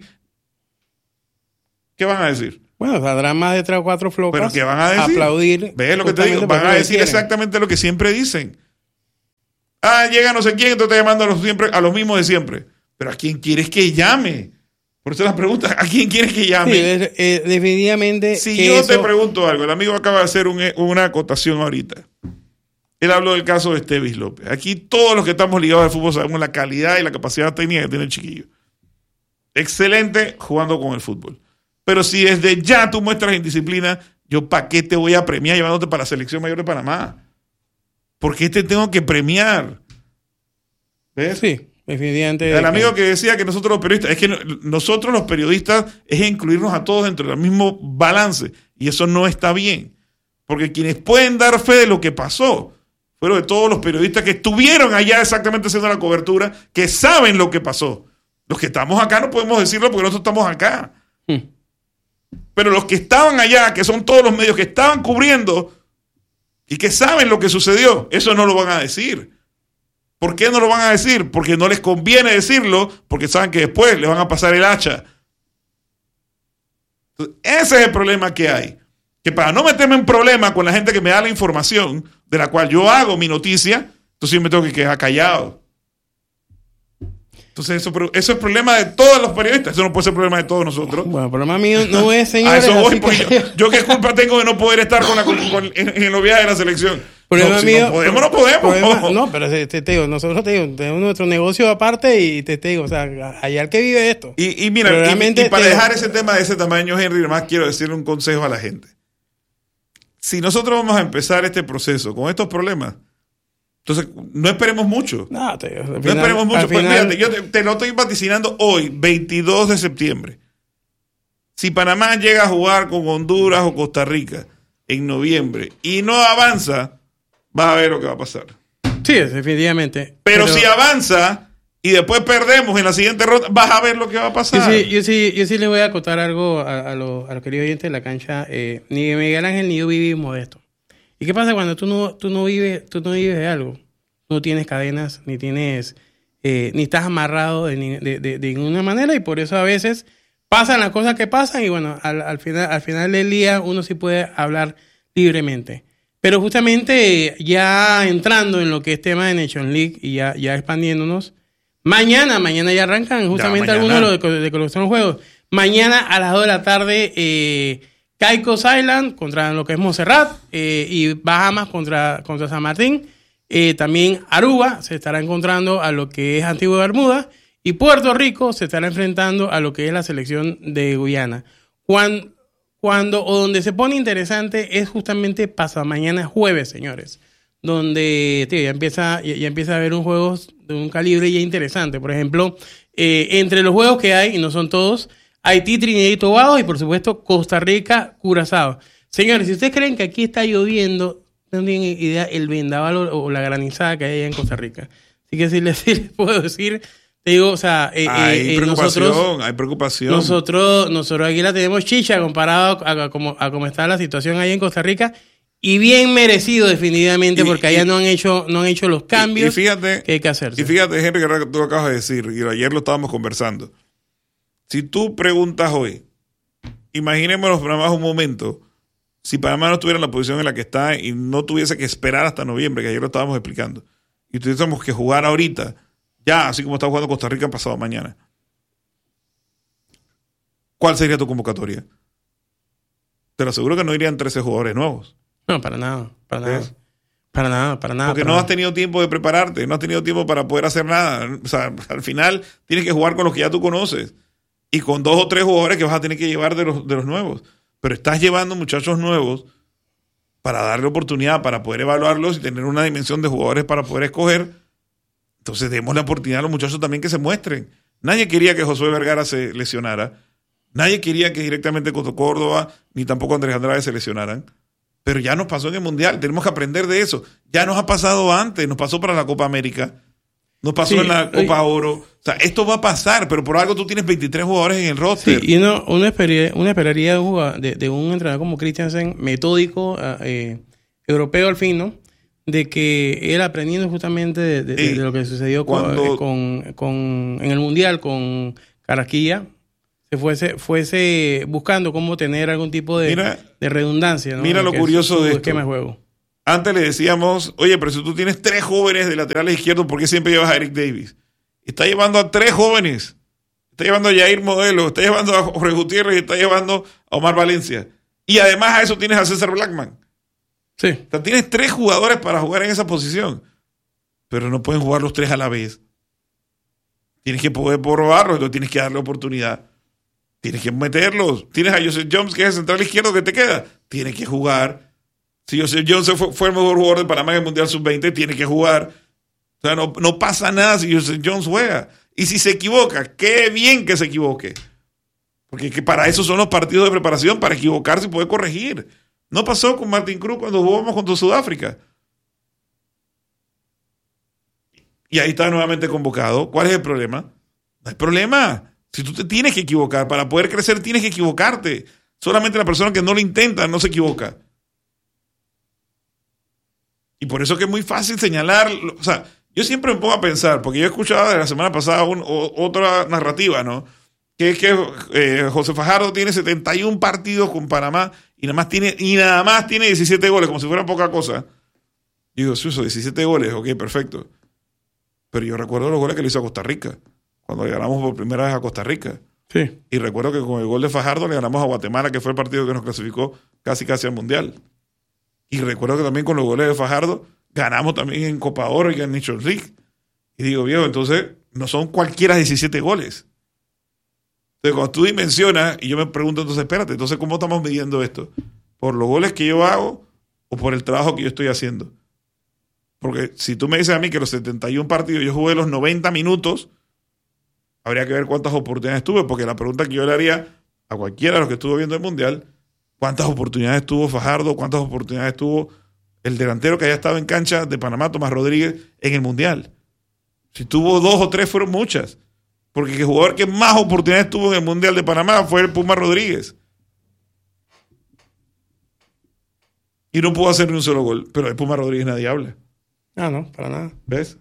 A: ¿qué van a decir?
B: Bueno, saldrán más de tres o cuatro flocas.
A: ¿Pero qué van a decir?
B: Aplaudir.
A: ¿Ves lo que te digo? Van a decir exactamente lo que siempre dicen. Ah, llega no sé quién, entonces está llamando a los, siempre, a los mismos de siempre. Pero ¿a quién quieres que llame? Por eso la pregunta, ¿a quién quieres que llame?
B: Sí, es, eh, definitivamente.
A: Si
B: que
A: yo
B: eso...
A: te pregunto algo, el amigo acaba de hacer un, una acotación ahorita. Él habló del caso de Estevis López. Aquí todos los que estamos ligados al fútbol sabemos la calidad y la capacidad técnica que tiene el chiquillo. Excelente jugando con el fútbol. Pero si desde ya tú muestras indisciplina, yo ¿para qué te voy a premiar llevándote para la selección mayor de Panamá? ¿Por qué te tengo que premiar? ¿Ves?
B: Sí, definitivamente.
A: El amigo que decía que nosotros los periodistas, es que nosotros los periodistas es incluirnos a todos dentro del mismo balance. Y eso no está bien. Porque quienes pueden dar fe de lo que pasó fueron de todos los periodistas que estuvieron allá exactamente haciendo la cobertura, que saben lo que pasó. Los que estamos acá no podemos decirlo porque nosotros estamos acá. Hmm. Pero los que estaban allá, que son todos los medios que estaban cubriendo y que saben lo que sucedió, eso no lo van a decir. ¿Por qué no lo van a decir? Porque no les conviene decirlo, porque saben que después le van a pasar el hacha. Entonces, ese es el problema que hay. Que para no meterme en problema con la gente que me da la información de la cual yo hago mi noticia, entonces yo me tengo que quedar callado. Entonces eso, eso es problema de todos los periodistas, eso no puede ser problema de todos nosotros.
B: Bueno, el problema mío no es, señores.
A: A eso voy, porque
B: que...
A: yo, yo qué culpa tengo de no poder estar con la, con, con, en, en los viajes de la selección.
B: Problema
A: no, si
B: mío,
A: no podemos, no podemos.
B: Problema, no, pero te, te digo, nosotros te digo, tenemos nuestro negocio aparte y te, te digo, o sea, allá el que vive esto.
A: Y, y mira, y, y para te... dejar ese tema de ese tamaño, Henry, además quiero decirle un consejo a la gente. Si nosotros vamos a empezar este proceso con estos problemas, entonces no esperemos mucho.
B: No, te,
A: no
B: final,
A: esperemos mucho. Pues
B: final...
A: fíjate, yo te, te lo estoy vaticinando hoy, veintidós de septiembre. Si Panamá llega a jugar con Honduras o Costa Rica en noviembre y no avanza, vas a ver lo que va a pasar.
B: Sí, definitivamente.
A: Pero,
B: pero...
A: si avanza y después perdemos en la siguiente ronda, vas a ver lo que va a pasar.
B: Yo sí, yo sí, yo sí le voy a acotar algo a, a los a lo queridos oyentes de la cancha. Eh, ni Miguel Ángel ni yo vivimos de esto. ¿Y qué pasa cuando tú no, tú no vives, tú no vives de algo? No tienes cadenas, ni tienes, eh, ni estás amarrado de, de, de, de ninguna manera, y por eso a veces pasan las cosas que pasan, y bueno, al, al final, al final del día uno sí puede hablar libremente. Pero justamente ya entrando en lo que es tema de Nation League y ya, ya expandiéndonos, mañana, mañana ya arrancan justamente ya, algunos de los de, de, de los juegos. Mañana a las dos de la tarde, eh, Caicos Island contra lo que es Montserrat, eh, y Bahamas contra, contra San Martín. Eh, también Aruba se estará encontrando a lo que es Antigua y Bermuda, y Puerto Rico se estará enfrentando a lo que es la selección de Guyana. Cuando, cuando o donde se pone interesante es justamente pasado mañana jueves, señores, donde tío, ya empieza ya, ya empieza a haber un juego de un calibre ya interesante. Por ejemplo, eh, entre los juegos que hay, y no son todos, Haití, Trinidad y Tobago, y por supuesto Costa Rica, Curazao. Señores, si ustedes creen que aquí está lloviendo, no tienen idea el vendaval o, o la granizada que hay allá en Costa Rica. Así que sí les, sí les puedo decir, te digo, o sea, eh,
A: hay
B: eh,
A: preocupación,
B: nosotros,
A: hay preocupación.
B: Nosotros, nosotros aquí la tenemos chicha comparado a, a, como, a cómo está la situación ahí en Costa Rica, y bien merecido definitivamente, y, porque allá y, no han hecho, no han hecho los cambios y, y fíjate, que hay que hacerse.
A: Y fíjate, Henry, que tú lo acabas de decir, y ayer lo estábamos conversando. Si tú preguntas hoy, imaginémonos nada más un momento, si Panamá no estuviera en la posición en la que está y no tuviese que esperar hasta noviembre, que ayer lo estábamos explicando, y tuviésemos que jugar ahorita, ya, así como está jugando Costa Rica pasado mañana, ¿cuál sería tu convocatoria? Te lo aseguro que no irían trece jugadores nuevos.
B: No, para nada, para nada. ¿Ves? Para nada, para nada.
A: Porque
B: para
A: no
B: nada.
A: has tenido tiempo de prepararte, no has tenido tiempo para poder hacer nada. O sea, al final tienes que jugar con los que ya tú conoces y con dos o tres jugadores que vas a tener que llevar de los, de los nuevos. Pero estás llevando muchachos nuevos para darle oportunidad, para poder evaluarlos y tener una dimensión de jugadores para poder escoger. Entonces demos la oportunidad a los muchachos también que se muestren. Nadie quería que Josué Vergara se lesionara. Nadie quería que directamente Coto Córdoba ni tampoco Andrés Andrade se lesionaran. Pero ya nos pasó en el Mundial. Tenemos que aprender de eso. Ya nos ha pasado antes. Nos pasó para la Copa América. Nos pasó sí, en la Copa y, Oro. O sea, esto va a pasar, pero por algo tú tienes veintitrés jugadores en el roster.
B: Sí, y uno, uno, esperaría, uno esperaría de un, de, de un entrenador como Christiansen, metódico, eh, europeo al fin, ¿no? de que él aprendiendo justamente de, de,
A: Sí.
B: de lo que sucedió
A: Cuando-
B: con, con, con- en el Mundial con Carrasquilla, se fuese, fuese buscando cómo tener algún tipo de,
A: Mira-
B: de redundancia, ¿no?
A: mira
B: En
A: lo
B: que
A: curioso
B: su
A: de esto.
B: esquema de juego.
A: Antes le decíamos, oye, pero si tú tienes tres jóvenes de laterales izquierdos, ¿por qué siempre llevas a Eric Davis? Está llevando a tres jóvenes. Está llevando a Yair Modelo, está llevando a Jorge Gutiérrez y está llevando a Omar Valencia. Y además a eso tienes a César Blackman.
B: Sí.
A: O sea, tienes tres jugadores para jugar en esa posición. Pero no pueden jugar los tres a la vez. Tienes que poder probarlos, entonces tienes que darle oportunidad. Tienes que meterlos. Tienes a Joseph Jones, que es el central izquierdo que te queda. Tienes que jugar. Si Joseph Jones fue, fue el mejor jugador de Panamá en el Mundial sub veinte, tiene que jugar. O sea, no, no pasa nada si Joseph Jones juega. Y si se equivoca, qué bien que se equivoque. Porque que para eso son los partidos de preparación, para equivocarse y poder corregir. No pasó con Martin Cruz cuando jugamos contra Sudáfrica. Y ahí está nuevamente convocado. ¿Cuál es el problema? No hay problema. Si tú te tienes que equivocar, para poder crecer tienes que equivocarte. Solamente la persona que no lo intenta no se equivoca. Y por eso que es muy fácil señalar. O sea, yo siempre me pongo a pensar, porque yo escuchaba de la semana pasada un, o, otra narrativa, ¿no? Que es que eh, José Fajardo tiene setenta y uno partidos con Panamá y nada más tiene, y nada más tiene diecisiete goles, como si fuera poca cosa. Y digo, Suso, diecisiete goles, ok, perfecto. Pero yo recuerdo los goles que le hizo a Costa Rica, cuando le ganamos por primera vez a Costa Rica.
B: Sí.
A: Y recuerdo que con el gol de Fajardo le ganamos a Guatemala, que fue el partido que nos clasificó casi casi al Mundial. Y recuerdo que también con los goles de Fajardo ganamos también en Copa Oro y en Nations League. Y digo, viejo, entonces no son cualquiera diecisiete goles. Entonces cuando tú dimensionas, y yo me pregunto, entonces espérate, entonces ¿cómo estamos midiendo esto? ¿Por los goles que yo hago o por el trabajo que yo estoy haciendo? Porque si tú me dices a mí que los setenta y uno partidos yo jugué los noventa minutos, habría que ver cuántas oportunidades tuve, porque la pregunta que yo le haría a cualquiera de los que estuvo viendo el Mundial, ¿cuántas oportunidades tuvo Fajardo? ¿Cuántas oportunidades tuvo el delantero que haya estado en cancha de Panamá, Tomás Rodríguez, en el Mundial? Si tuvo dos o tres, fueron muchas. Porque el jugador que más oportunidades tuvo en el Mundial de Panamá fue el Puma Rodríguez. Y no pudo hacer ni un solo gol. Pero de Puma Rodríguez nadie habla.
B: Ah, no, para nada.
A: ¿Ves?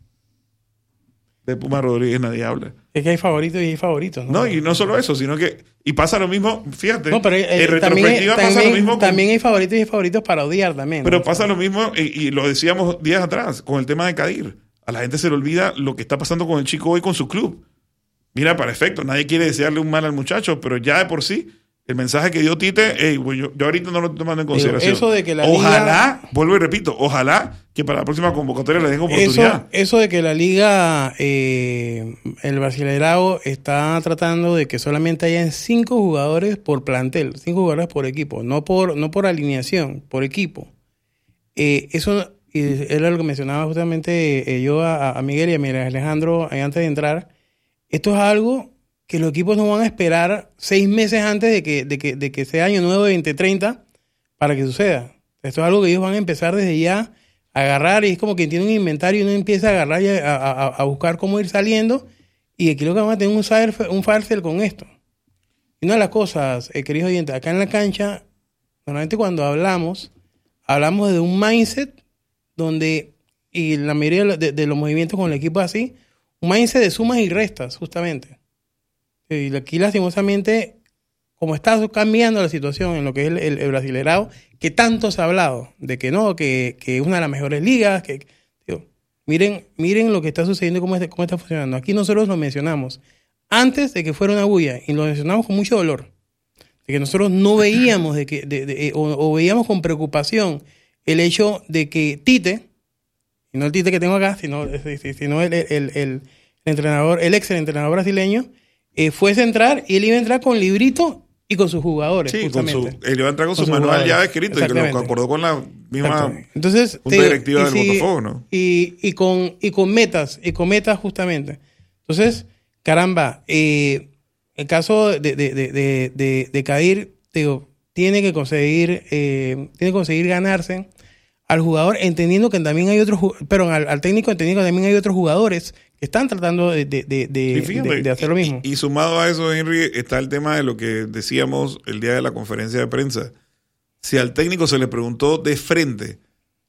A: De Puma Rodríguez nadie habla.
B: Es que hay favoritos y hay favoritos, ¿no?
A: No, y no solo eso, sino que... Y pasa lo mismo, fíjate.
B: No, pero eh,
A: en
B: también, hay,
A: retrospectiva pasa
B: también,
A: lo mismo con,
B: también hay favoritos y hay favoritos para odiar también.
A: Pero
B: ¿no?
A: pasa lo mismo, y, y lo decíamos días atrás, con el tema de Kadir. A la gente se le olvida lo que está pasando con el chico hoy con su club. Mira, para efecto, nadie quiere desearle un mal al muchacho, pero ya de por sí, el mensaje que dio Tite, hey, pues yo, yo ahorita no lo estoy tomando en consideración.
B: Eso de que la
A: ojalá,
B: liga,
A: vuelvo y repito, ojalá que para la próxima convocatoria le den oportunidad.
B: Eso, eso de que la liga, eh, el Brasileirao está tratando de que solamente hayan cinco jugadores por plantel, cinco jugadores por equipo, no por, no por alineación, por equipo. Eh, eso y era lo que mencionaba justamente eh, yo a, a Miguel y a Miguel Alejandro eh, antes de entrar. Esto es algo que los equipos no van a esperar seis meses antes de que, de que, de que sea año nuevo veinte treinta para que suceda. Esto es algo que ellos van a empezar desde ya a agarrar, y es como que tiene un inventario y uno empieza a agarrar y a, a, a buscar cómo ir saliendo, y aquí lo que van a tener un, un farcel con esto. Y una de las cosas, eh, queridos oyentes, acá en la cancha, normalmente cuando hablamos, hablamos de un mindset donde, y la mayoría de, de, de los movimientos con el equipo es así, un mindset de sumas y restas, justamente. Y aquí, lastimosamente, como está cambiando la situación en lo que es el, el, el Brasileirao, que tanto se ha hablado de que no, que, que es una de las mejores ligas, que digo, miren, miren lo que está sucediendo y cómo, cómo está funcionando. Aquí nosotros lo mencionamos antes de que fuera una bulla, y lo mencionamos con mucho dolor, de que nosotros no veíamos de que, de, de, o, o veíamos con preocupación el hecho de que Tite, y no el Tite que tengo acá, sino, sino el, el, el, el entrenador, el ex entrenador brasileño, eh, fuese a entrar, y él iba a entrar con librito y con sus jugadores.
A: Sí,
B: justamente.
A: con su, él iba a entrar con,
B: Con
A: su
B: sus
A: manual
B: jugadores.
A: ya escrito, y que lo acordó con la misma
B: Entonces,
A: junta
B: te,
A: directiva del
B: si,
A: Botafogo, ¿no?
B: Y, y, con, y con metas, y con metas justamente. Entonces, caramba, eh, el caso de, de, de, de, de, de Kadir, te digo, tiene que conseguir, eh, tiene que conseguir ganarse al jugador, entendiendo que también hay otros, pero al, al técnico entendiendo que también hay otros jugadores que están tratando de, de, de, de,
A: fíjate,
B: de, de hacer lo mismo.
A: Y, y sumado a eso, Henry, está el tema de lo que decíamos el día de la conferencia de prensa. Si al técnico se le preguntó de frente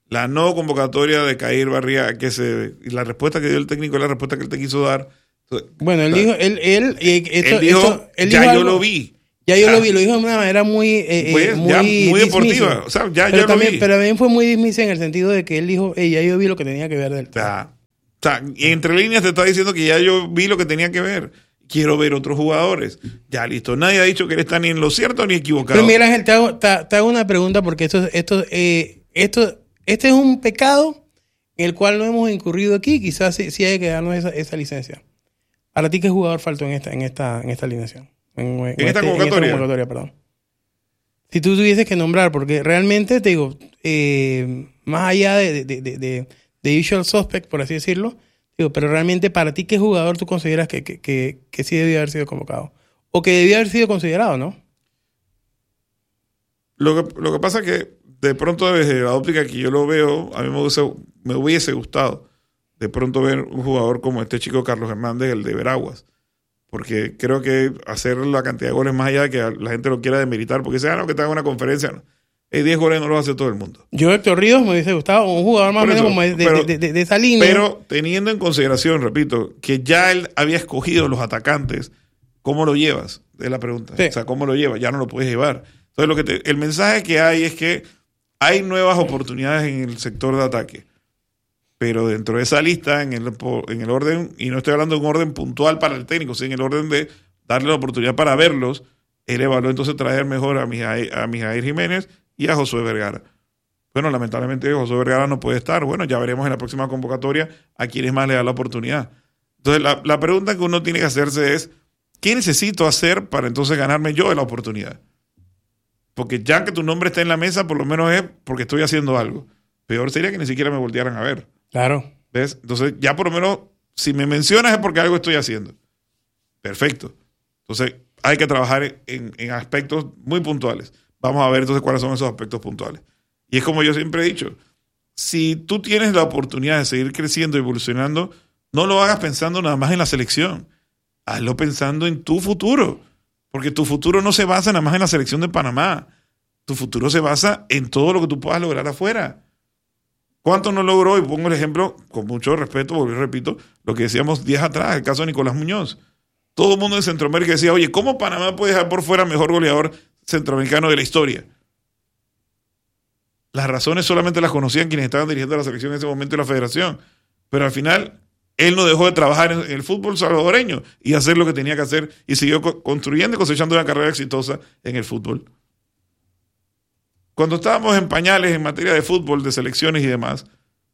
A: la no convocatoria de Kair Barriga, que se, y la respuesta que dio el técnico es la respuesta que él te quiso dar.
B: Bueno, él dijo, él, él, eh, esto,
A: él dijo,
B: esto, él
A: ya
B: dijo
A: yo
B: algo,
A: lo vi.
B: Ya yo
A: o sea,
B: lo vi, lo dijo de una manera muy, eh,
A: pues,
B: muy,
A: ya, muy deportiva.
B: dismissive.
A: O sea, ya,
B: pero
A: ya
B: también,
A: lo vi.
B: Pero también fue muy dismissive en el sentido de que él dijo, hey, ya yo vi lo que tenía que ver del tema.
A: O sea, o sea, y entre líneas te está diciendo que ya yo vi lo que tenía que ver. Quiero ver otros jugadores. Ya listo. Nadie ha dicho que él está ni en lo cierto ni equivocado.
B: Pero Miguel Ángel, te hago, te, te hago una pregunta porque esto, esto, eh, esto, este es un pecado en el cual no hemos incurrido aquí. Quizás sí, sí hay que darnos esa, esa licencia. ¿Para ti qué jugador faltó en esta, en esta, en esta alineación? En, en,
A: ¿En esta
B: este,
A: convocatoria?
B: En esta convocatoria, perdón. Si tú tuvieses que nombrar, porque realmente te digo, eh, más allá de, de, de, de, de usual suspect, por así decirlo, digo, pero realmente para ti, ¿qué jugador tú consideras que, que, que, que sí debía haber sido convocado? O que debía haber sido considerado, ¿no?
A: Lo que, lo que pasa es que de pronto desde la óptica que yo lo veo, a mí me hubiese, me hubiese gustado de pronto ver un jugador como este chico Carlos Hernández, el de Veraguas. Porque creo que hacer la cantidad de goles más allá de que la gente lo quiera demeritar, porque sea, no, que te haga una conferencia, no. Eh, diez goles no lo hace todo el mundo.
B: Yo, Héctor Ríos, me hubiese gustado un jugador más o menos como de,
A: pero,
B: de, de, de esa línea.
A: Pero teniendo en consideración, repito, que ya él había escogido los atacantes, ¿cómo lo llevas? Es la pregunta. Sí. O sea, ¿cómo lo llevas? Ya no lo puedes llevar. Entonces, lo que te, el mensaje que hay es que hay nuevas oportunidades en el sector de ataque. Pero dentro de esa lista, en el, en el orden, y no estoy hablando de un orden puntual para el técnico, sino en el orden de darle la oportunidad para verlos, él evaluó entonces traer mejor a Mijail, a Mijail Jiménez y a Josué Vergara. Bueno, lamentablemente Josué Vergara no puede estar. Bueno, ya veremos en la próxima convocatoria a quienes más le da la oportunidad. Entonces, la, la pregunta que uno tiene que hacerse es, ¿qué necesito hacer para entonces ganarme yo la oportunidad? Porque ya que tu nombre está en la mesa, por lo menos es porque estoy haciendo algo. Peor sería que ni siquiera me voltearan a ver.
B: Claro.
A: ¿Ves? Entonces, ya por lo menos, si me mencionas es porque algo estoy haciendo. Perfecto. Entonces, hay que trabajar en, en aspectos muy puntuales. Vamos a ver entonces cuáles son esos aspectos puntuales. Y es como yo siempre he dicho, si tú tienes la oportunidad de seguir creciendo y evolucionando, no lo hagas pensando nada más en la selección. Hazlo pensando en tu futuro. Porque tu futuro no se basa nada más en la selección de Panamá. Tu futuro se basa en todo lo que tú puedas lograr afuera. ¿Cuánto no logró? Y pongo el ejemplo, con mucho respeto, volví y repito, lo que decíamos días atrás, el caso de Nicolás Muñoz. Todo el mundo en Centroamérica decía, oye, ¿cómo Panamá puede dejar por fuera al mejor goleador centroamericano de la historia? Las razones solamente las conocían quienes estaban dirigiendo la selección en ese momento y la federación. Pero al final, él no dejó de trabajar en el fútbol salvadoreño y hacer lo que tenía que hacer y siguió construyendo y cosechando una carrera exitosa en el fútbol. Cuando estábamos en pañales en materia de fútbol, de selecciones y demás,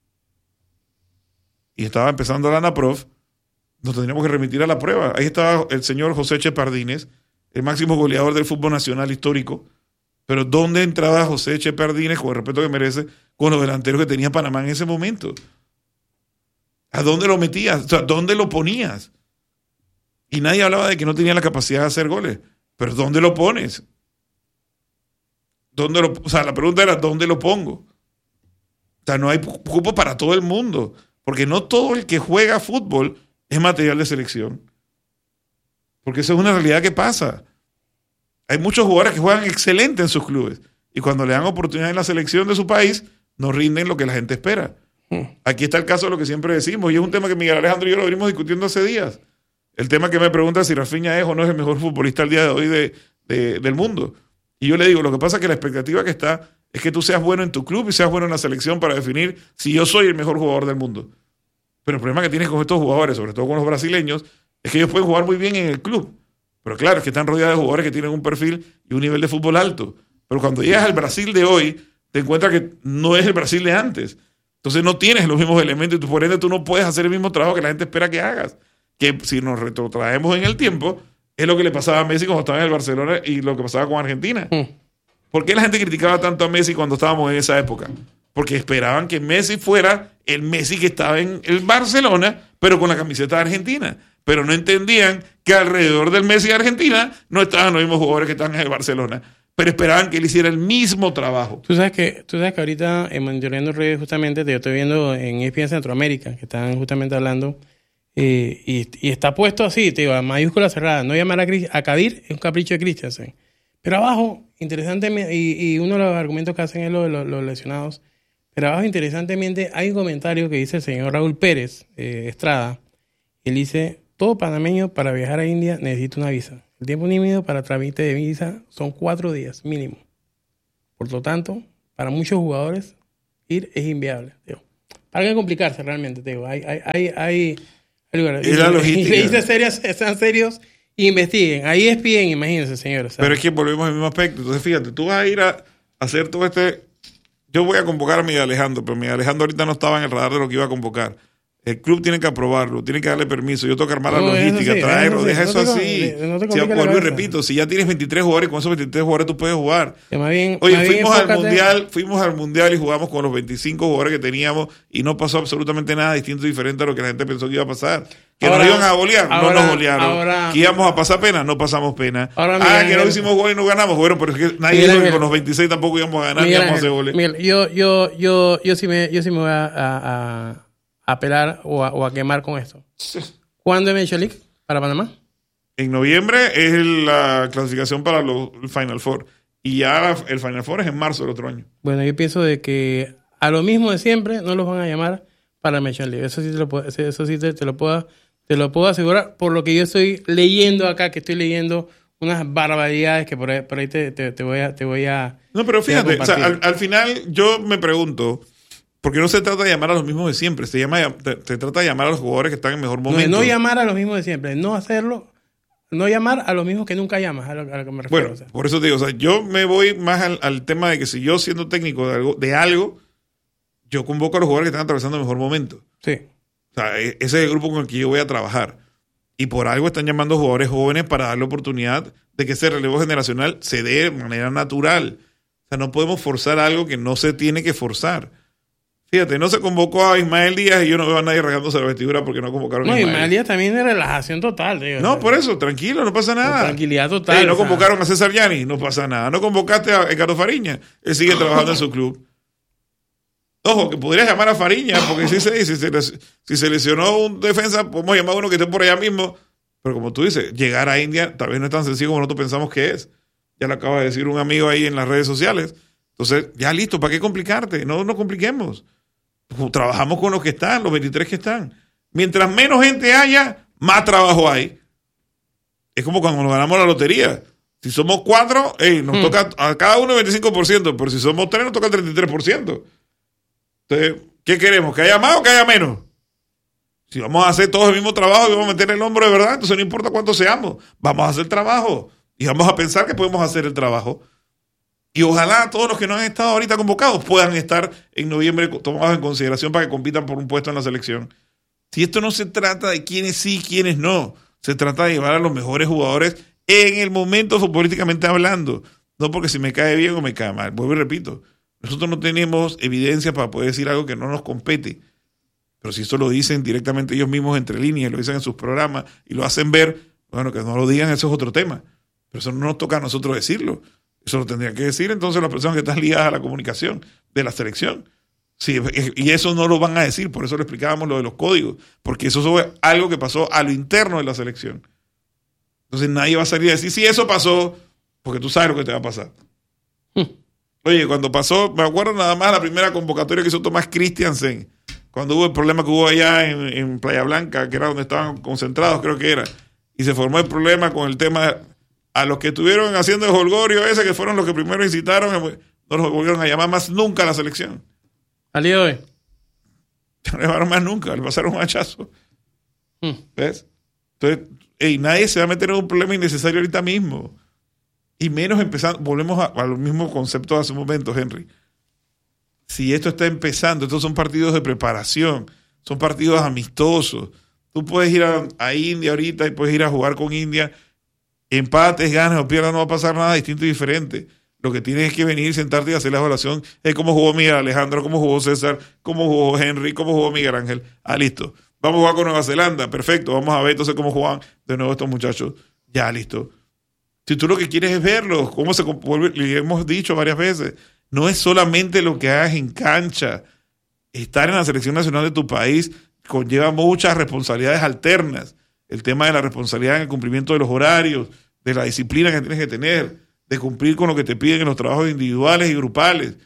A: y estaba empezando la ANAPROF, nos tendríamos que remitir a la prueba. Ahí estaba el señor José Che Pardines, el máximo goleador del fútbol nacional histórico. Pero ¿dónde entraba José Che Pardines, con el respeto que merece, con los delanteros que tenía Panamá en ese momento? ¿A dónde lo metías? O sea, ¿dónde lo ponías? Y nadie hablaba de que no tenía la capacidad de hacer goles. Pero ¿dónde lo pones? ¿Dónde lo, o sea, la pregunta era, ¿dónde lo pongo? O sea, no hay cupo para todo el mundo. Porque no todo el que juega fútbol es material de selección. Porque eso es una realidad que pasa. Hay muchos jugadores que juegan excelente en sus clubes. Y cuando le dan oportunidad en la selección de su país, no rinden lo que la gente espera. Aquí está el caso de lo que siempre decimos. Y es un tema que Miguel Alejandro y yo lo venimos discutiendo hace días. El tema que me pregunta si Rafinha es o no es el mejor futbolista al día de hoy de, de, del mundo. Y yo le digo, lo que pasa es que la expectativa que está es que tú seas bueno en tu club y seas bueno en la selección para definir si yo soy el mejor jugador del mundo. Pero el problema que tienes con estos jugadores, sobre todo con los brasileños, es que ellos pueden jugar muy bien en el club. Pero claro, es que están rodeados de jugadores que tienen un perfil y un nivel de fútbol alto. Pero cuando llegas al Brasil de hoy, te encuentras que no es el Brasil de antes. Entonces no tienes los mismos elementos y tú, por ende tú no puedes hacer el mismo trabajo que la gente espera que hagas. Que si nos retrotraemos en el tiempo, es lo que le pasaba a Messi cuando estaba en el Barcelona y lo que pasaba con Argentina. Mm. ¿Por qué la gente criticaba tanto a Messi cuando estábamos en esa época? Porque esperaban que Messi fuera el Messi que estaba en el Barcelona, pero con la camiseta de Argentina. Pero no entendían que alrededor del Messi de Argentina no estaban los mismos jugadores que estaban en el Barcelona. Pero esperaban que él hiciera el mismo trabajo.
B: Tú sabes que, tú sabes que ahorita en Monitoreando Redes, justamente, yo estoy viendo en E S P N Centroamérica, que están justamente hablando, eh, y, y está puesto así, te digo, a mayúscula cerrada. No llamar a, a Kadir es un capricho de Christensen. Pero abajo, interesante, y, y uno de los argumentos que hacen es lo de los, los lesionados. Pero abajo, interesantemente, hay un comentario que dice el señor Raúl Pérez eh, Estrada. Él dice, todo panameño para viajar a India necesita una visa. El tiempo límite para trámite de visa son cuatro días mínimo. Por lo tanto, para muchos jugadores, ir es inviable. Digo, para qué complicarse realmente, digo. Hay, hay, hay, hay, hay lugares.
A: Es la logística.
B: Y serios, sean serios, investiguen. Ahí es bien, imagínense, señores.
A: Pero es que volvemos al mismo aspecto. Entonces, fíjate, tú vas a ir a hacer todo este... Yo voy a convocar a Miguel Alejandro, pero Miguel Alejandro ahorita no estaba en el radar de lo que iba a convocar. El club tiene que aprobarlo, tiene que darle permiso. Yo tengo que armar la
B: No,
A: logística,
B: sí,
A: traerlo,
B: eso sí,
A: deja
B: no
A: eso
B: te-
A: así.
B: no te
A: Si,
B: compliques la
A: vuelvo y
B: cabeza.
A: repito, si ya tienes veintitrés jugadores, con esos veintitrés jugadores tú puedes jugar.
B: Que más bien,
A: Oye,
B: más bien
A: fuimos al
B: enfócate-
A: mundial, fuimos al mundial y jugamos con los veinticinco jugadores que teníamos y no pasó absolutamente nada distinto, diferente a lo que la gente pensó que iba a pasar. Que
B: Ahora-
A: nos iban a golear, no
B: ahora-
A: nos golearon.
B: ahora-
A: que íbamos a pasar pena, no pasamos pena.
B: Ahora,
A: ah,
B: Miguel
A: que no
B: Ángel-
A: hicimos gol y no ganamos. Bueno, pero es que nadie
B: Miguel
A: dijo que
B: Ángel-
A: con los veintiséis tampoco íbamos a ganar, ni
B: Miguel
A: íbamos a hacer
B: Ángel,
A: goles.
B: Miguel, yo, yo, yo, yo sí me, yo sí me voy a, a, a apelar o a, o a quemar con esto. ¿Cuándo es Major League para Panamá?
A: En noviembre es la clasificación para los el Final Four. Y ya la- el Final Four es en marzo del otro año.
B: Bueno, yo pienso de que a lo mismo de siempre no los van a llamar para Major League. Eso sí te lo puedo, eso sí te, te lo puedo, te lo puedo asegurar por lo que yo estoy leyendo acá, que estoy leyendo unas barbaridades que por ahí, por ahí te, te, te voy a, te voy a.
A: No, pero
B: te voy a
A: fíjate, o sea, al,
B: compartir.
A: al final yo me pregunto, porque no se trata de llamar a los mismos de siempre, se, llama, te, se trata de llamar a los jugadores que están en mejor
B: No,
A: momento.
B: no llamar a los mismos de siempre, no hacerlo, no llamar a los mismos que nunca llamas, a lo, a lo que me refiero.
A: Bueno,
B: o sea.
A: por eso te digo, o sea, yo me voy más al, al tema de que si yo siendo técnico de algo, de algo, yo convoco a los jugadores que están atravesando el mejor momento.
B: Sí.
A: O sea, e- ese es el grupo con el que yo voy a trabajar. Y por algo están llamando jugadores jóvenes para darle oportunidad de que ese relevo generacional se dé de manera natural. O sea, no podemos forzar algo que no se tiene que forzar. Fíjate, no se convocó a Ismael Díaz y yo no veo a nadie regándose la vestidura porque no convocaron
B: No,
A: a
B: y
A: Ismael.
B: más día también de relajación total. Digo,
A: No,
B: o sea,
A: por eso, tranquilo, no pasa nada.
B: tranquilidad total.
A: Ey, no
B: o sea.
A: convocaron a César Yanis, no pasa nada. No convocaste a Ricardo Fariña, él sigue trabajando en su club. Ojo, que podrías llamar a Fariña, porque si se, si se, les- si se lesionó un defensa, podemos llamar a uno que esté por allá mismo. Pero como tú dices, llegar a India tal vez no es tan sencillo como nosotros pensamos que es. Ya lo acaba de decir un amigo ahí en las redes sociales. Entonces, ya listo, ¿para qué complicarte? No nos compliquemos. Trabajamos con los que están, los veintitrés que están. Mientras menos gente haya, más trabajo hay. Es como cuando nos ganamos la lotería. Si somos cuatro, ey, nos
B: Hmm.
A: toca a cada uno el veinticinco por ciento, pero si somos tres, nos toca el treinta y tres por ciento. Entonces, ¿qué queremos? ¿Que haya más o que haya menos? Si vamos a hacer todos el mismo trabajo y vamos a meter el hombro de verdad, entonces no importa cuántos seamos, vamos a hacer trabajo y vamos a pensar que podemos hacer el trabajo. Y ojalá todos los que no han estado ahorita convocados puedan estar en noviembre tomados en consideración para que compitan por un puesto en la selección. Si esto no se trata de quiénes sí, quiénes no, se trata de llevar a los mejores jugadores en el momento futbolísticamente hablando, no porque si me cae bien o me cae mal. Vuelvo y repito, nosotros no tenemos evidencia para poder decir algo que no nos compete. Pero si eso lo dicen directamente ellos mismos entre líneas, lo dicen en sus programas y lo hacen ver, bueno, que no lo digan, eso es otro tema. Pero eso no nos toca a nosotros decirlo. Eso lo tendrían que decir entonces las personas que están ligadas a la comunicación de la selección. Sí, y eso no lo van a decir, por eso le explicábamos lo de los códigos, porque eso fue algo que pasó a lo interno de la selección. Entonces nadie va a salir a decir, sí, eso pasó, porque tú sabes lo que te va a pasar. Oye, cuando pasó, me acuerdo nada más la primera convocatoria que hizo Tomás Christiansen, cuando hubo el problema que hubo allá en, en Playa Blanca, que era donde estaban concentrados, creo que era, y se formó el problema con el tema, a los que estuvieron haciendo el holgorio ese, que fueron los que primero incitaron, no los volvieron a llamar más nunca a la selección.
B: Al día de hoy.
A: No le llamaron más nunca, le pasaron un hachazo.
B: Hmm.
A: ¿Ves? Entonces, ey, nadie se va a meter en un problema innecesario ahorita mismo. Y menos empezando, volvemos a, a los mismos conceptos de hace un momento, Henry. Si esto está empezando, estos son partidos de preparación, son partidos amistosos. Tú puedes ir a, a India ahorita y puedes ir a jugar con India, empates, ganas o pierdas, no va a pasar nada distinto y diferente. Lo que tienes es que venir, sentarte y hacer la evaluación de cómo jugó Miguel Alejandro, cómo jugó César, cómo jugó Henry, cómo jugó Miguel Ángel. Ah, listo. Vamos a jugar con Nueva Zelanda. Perfecto. Vamos a ver entonces cómo juegan de nuevo estos muchachos. Ya, listo. Si tú lo que quieres es verlos, cómo se vuelve, le hemos dicho varias veces, no es solamente lo que hagas en cancha. Estar en la selección nacional de tu país conlleva muchas responsabilidades alternas. El tema de la responsabilidad en el cumplimiento de los horarios, de la disciplina que tienes que tener, de cumplir con lo que te piden en los trabajos individuales y grupales,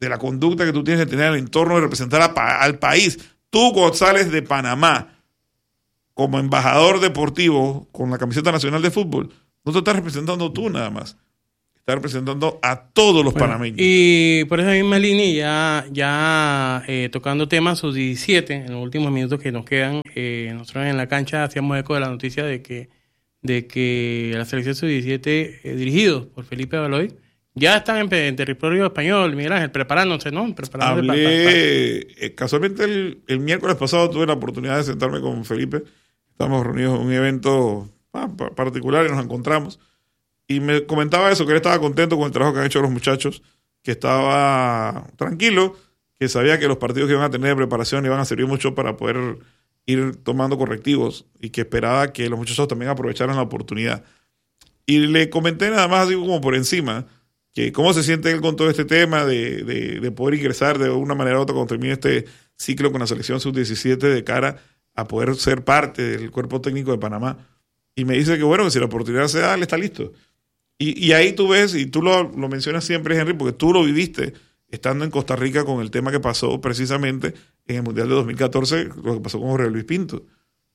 A: de la conducta que tú tienes que tener en el entorno de representar a pa- al país. Tú, González de Panamá, como embajador deportivo con la camiseta nacional de fútbol, no te estás representando tú nada más. Estás representando a todos los
B: Bueno,
A: panameños.
B: y por esa misma línea, ya, ya eh, tocando temas sub diecisiete, en los últimos minutos que nos quedan, eh, nosotros en la cancha hacíamos eco de la noticia de que, de que la selección sub diecisiete, eh, dirigidos por Felipe Baloy, ya están en, en territorio español, Miguel Ángel, preparándose, ¿no? Preparándose
A: Hablé,
B: pa- pa- pa-
A: eh, casualmente el, el miércoles pasado tuve la oportunidad de sentarme con Felipe. Estamos reunidos en un evento ah, pa- particular y nos encontramos. Y me comentaba eso, que él estaba contento con el trabajo que han hecho los muchachos, que estaba tranquilo, que sabía que los partidos que iban a tener de preparación iban a servir mucho para poder ir tomando correctivos y que esperaba que los muchachos también aprovecharan la oportunidad. Y le comenté nada más así como por encima, que cómo se siente él con todo este tema de, de, de poder ingresar de una manera u otra cuando termine este ciclo con la selección sub diecisiete de cara a poder ser parte del cuerpo técnico de Panamá. Y me dice que bueno, que si la oportunidad se da, él está listo. Y, y ahí tú ves, y tú lo, lo mencionas siempre, Henry, porque tú lo viviste estando en Costa Rica con el tema que pasó precisamente en el Mundial de dos mil catorce, lo que pasó con Jorge Luis Pinto.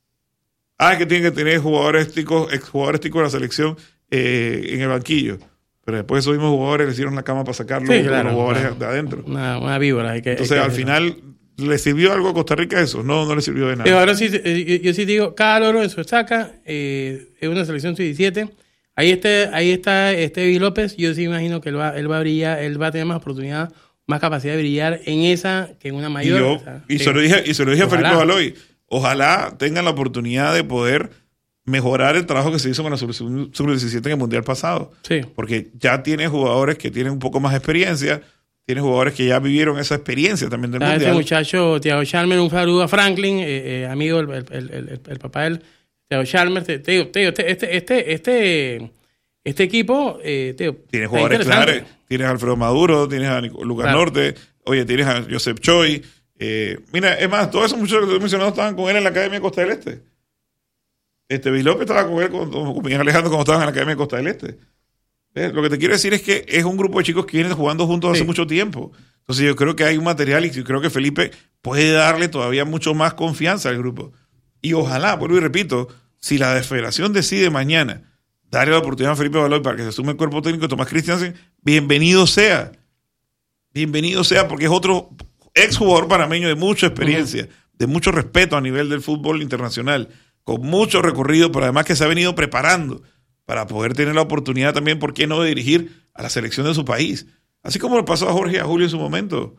A: Ah, que tienen que tener jugadores ticos, exjugadores ticos de la selección eh, en el banquillo. Pero después esos mismos jugadores le hicieron la cama para sacarlo
B: Sí,
A: con
B: claro,
A: los jugadores
B: claro.
A: de adentro.
B: Una, una víbora. Hay que,
A: Entonces,
B: hay que
A: al
B: hacerlo.
A: final, ¿le sirvió algo a Costa Rica eso? No, no le sirvió de
B: Pero
A: nada.
B: ahora sí, eh, yo, yo sí digo, cada loro en su estaca, eh, es una selección sub diecisiete. Ahí, este, ahí está este Evi López. Yo sí imagino que él va, él va a brillar, él va a tener más oportunidad, más capacidad de brillar en esa que en una
A: Y,
B: mayor.
A: yo,
B: o sea,
A: y
B: que-
A: se lo dije, y se lo dije a
B: ojalá.
A: Felipe Baloy. Ojalá tengan la oportunidad de poder mejorar el trabajo que se hizo con la sub diecisiete en el Mundial pasado.
B: Sí.
A: Porque ya tiene jugadores que tienen un poco más de experiencia, tiene jugadores que ya vivieron esa experiencia también del
B: Está ese
A: Mundial.
B: muchacho, Thiago Chalmers, un saludo a Franklin, eh, eh, amigo, el, el, el, el, el papá del Thiago Chalmers. Te, te digo, te digo, este, este, este, este, este equipo, eh, te digo,
A: Tienes
B: está
A: jugadores
B: interesante.
A: claves. Tienes a Alfredo Maduro, tienes a Nico- Lucas
B: Claro.
A: Norte, oye, tienes a Joseph Choi. Eh, mira, es más, todos esos muchachos que te he mencionado estaban con él en la Academia de Costa del Este. Este Luis López estaba con él, con, con Miguel Alejandro, cuando estaban en la Academia de Costa del Este. ¿Ves? Lo que te quiero decir es que es un grupo de chicos que vienen jugando juntos hace
B: Sí.
A: mucho tiempo. Entonces yo creo que hay un material y yo creo que Felipe puede darle todavía mucho más confianza al grupo. Y ojalá, vuelvo y repito, si la Federación decide mañana darle la oportunidad a Felipe Baloy para que se sume el cuerpo técnico de Tomás Christiansen, bienvenido sea. Bienvenido sea, porque es otro exjugador panameño de mucha experiencia, uh-huh. de mucho respeto a nivel del fútbol internacional, con mucho recorrido, pero además que se ha venido preparando para poder tener la oportunidad también, ¿por qué no?, de dirigir a la selección de su país. Así como le pasó a Jorge y a Julio en su momento.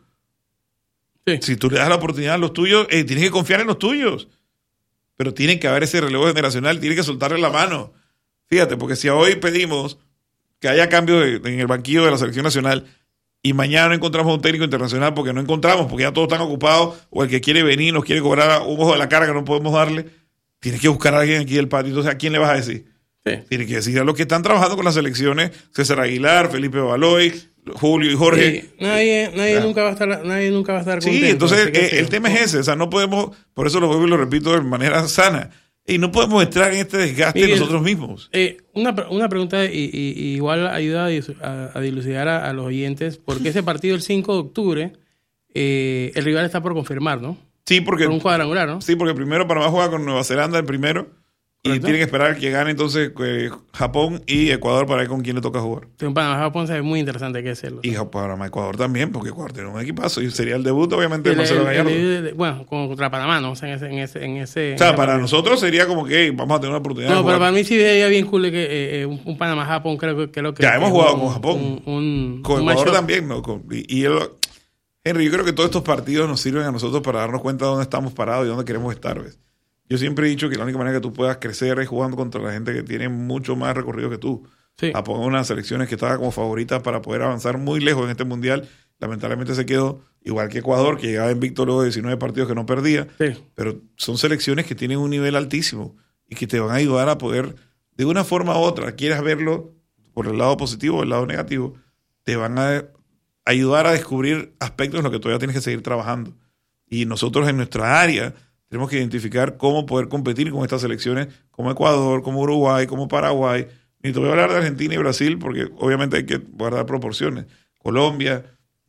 A: Sí. Si tú le das la oportunidad a los tuyos, eh, tienes que confiar en los tuyos. Pero tiene que haber ese relevo generacional, tiene que soltarle la mano. Fíjate, porque si hoy pedimos que haya cambio de, en el banquillo de la selección nacional y mañana no encontramos un técnico internacional porque no encontramos, porque ya todos están ocupados, o el que quiere venir nos quiere cobrar un ojo de la cara que no podemos darle, tienes que buscar a alguien aquí del patio. Entonces, ¿a quién le vas a decir? Sí. Tienes que decir a los que están trabajando con las selecciones, César Aguilar, Felipe Baloy, Julio y Jorge.
B: Sí, nadie, nadie, ah. nunca va a estar, nadie nunca va a estar contento.
A: Sí, entonces eh, el tema es ese, o sea, no podemos, por eso lo vuelvo y lo repito de manera sana, y no podemos entrar en este desgaste Miguel, nosotros mismos.
B: Eh, una, una pregunta, y, y, y igual ayuda a, a dilucidar a, a los oyentes, porque ese partido el cinco de octubre, eh, el rival está por confirmar, ¿no?
A: Sí, porque...
B: Por un cuadrangular, ¿no?
A: Sí, porque primero Panamá juega con Nueva Zelanda el primero, y tienen que esperar que gane entonces eh, Japón y Ecuador para ver con quién le toca jugar.
B: En Panamá Japón es muy interesante, hay que hacerlo.
A: Y Panamá Ecuador también, porque Ecuador tiene un equipazo y sería el debut obviamente de Marcelo Gallardo.
B: El, el, el, bueno, contra Panamá, ¿no? O sea, en ese... En ese, en ese
A: o sea, para
B: partida.
A: nosotros sería como que hey, vamos a tener una oportunidad.
B: No,
A: de
B: pero
A: jugar.
B: para mí sí sería bien cool que eh, un, un Panamá-Japón creo que... Creo que
A: ya hemos
B: que
A: jugado
B: un,
A: con Japón.
B: Un, un,
A: con
B: un
A: Ecuador también, ¿no? Con, y, y el, Henry, yo creo que todos estos partidos nos sirven a nosotros para darnos cuenta de dónde estamos parados y dónde queremos estar, ¿ves? Yo siempre he dicho que la única manera que tú puedas crecer es jugando contra la gente que tiene mucho más recorrido que tú.
B: Sí.
A: A poner unas selecciones que estaban como favoritas para poder avanzar muy lejos en este mundial. Lamentablemente se quedó, igual que Ecuador, que llegaba invicto luego de diecinueve partidos que no perdía.
B: Sí.
A: Pero son selecciones que tienen un nivel altísimo y que te van a ayudar a poder, de una forma u otra, quieras verlo por el lado positivo o el lado negativo, te van a ayudar a descubrir aspectos en los que todavía tienes que seguir trabajando. Y nosotros en nuestra área tenemos que identificar cómo poder competir con estas selecciones como Ecuador, como Uruguay, como Paraguay. Ni te voy a hablar de Argentina y Brasil porque obviamente hay que guardar proporciones. Colombia.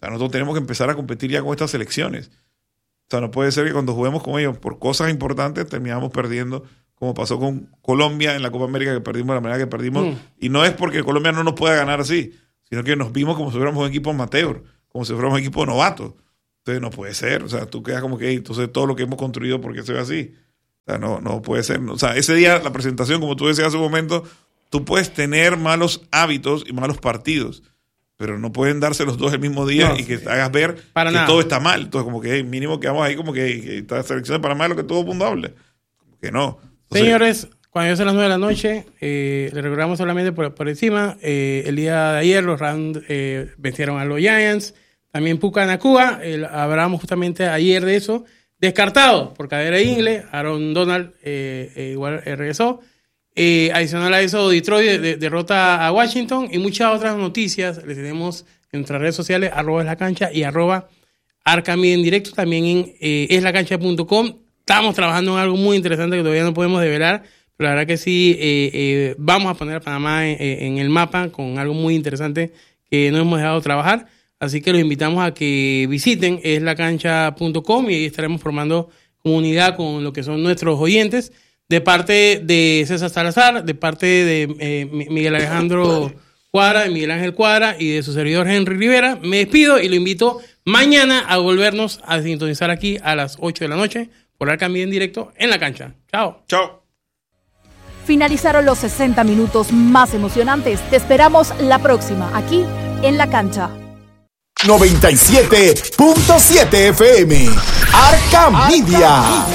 A: sea, nosotros tenemos que empezar a competir ya con estas selecciones. O sea, no puede ser que cuando juguemos con ellos por cosas importantes terminamos perdiendo, como pasó con Colombia en la Copa América, que perdimos de la manera que perdimos. Mm. Y no es porque Colombia no nos pueda ganar así, sino que nos vimos como si fuéramos un equipo amateur, como si fuéramos un equipo novato. Entonces no puede ser. O sea, tú quedas como que, hey, entonces todo lo que hemos construido, ¿por qué se ve así? O sea, no, no puede ser. O sea, ese día, la presentación, como tú decías hace un momento, tú puedes tener malos hábitos y malos partidos, pero no pueden darse los dos el mismo día no, y que te hagas ver que nada. Todo está mal. Entonces, como que hey, mínimo quedamos ahí como que, que esta selección de Panamá es lo que todo el mundo hable. Como que no. Entonces,
B: señores, cuando ya son las nueve de la noche, eh, le recordamos solamente por, por encima, eh, el día de ayer los Rams eh, vencieron a los Giants, también Puka Nakua, eh, hablábamos justamente ayer de eso, descartado por cadera de ingle, Aaron Donald eh, eh, igual eh, regresó. Eh, adicional a eso, Detroit de, de, derrota a Washington y muchas otras noticias les tenemos en nuestras redes sociales, arroba es la cancha y arroba Arcami en directo, también en eh, es la cancha punto com. Estamos trabajando en algo muy interesante que todavía no podemos develar, pero la verdad que sí, eh, eh, vamos a poner a Panamá en, en el mapa con algo muy interesante que no hemos dejado trabajar. Así que los invitamos a que visiten es la cancha punto com y ahí estaremos formando comunidad con lo que son nuestros oyentes. De parte de César Salazar, de parte de eh, Miguel Alejandro Cuadra, de Miguel Ángel Cuadra y de su servidor Henry Rivera, me despido y lo invito mañana a volvernos a sintonizar aquí a las ocho de la noche por Arcami en directo en la cancha. Chao.
A: Chao.
G: Finalizaron los sesenta minutos más emocionantes. Te esperamos la próxima, aquí en la cancha.
H: noventa y siete punto siete F M. Arca Media.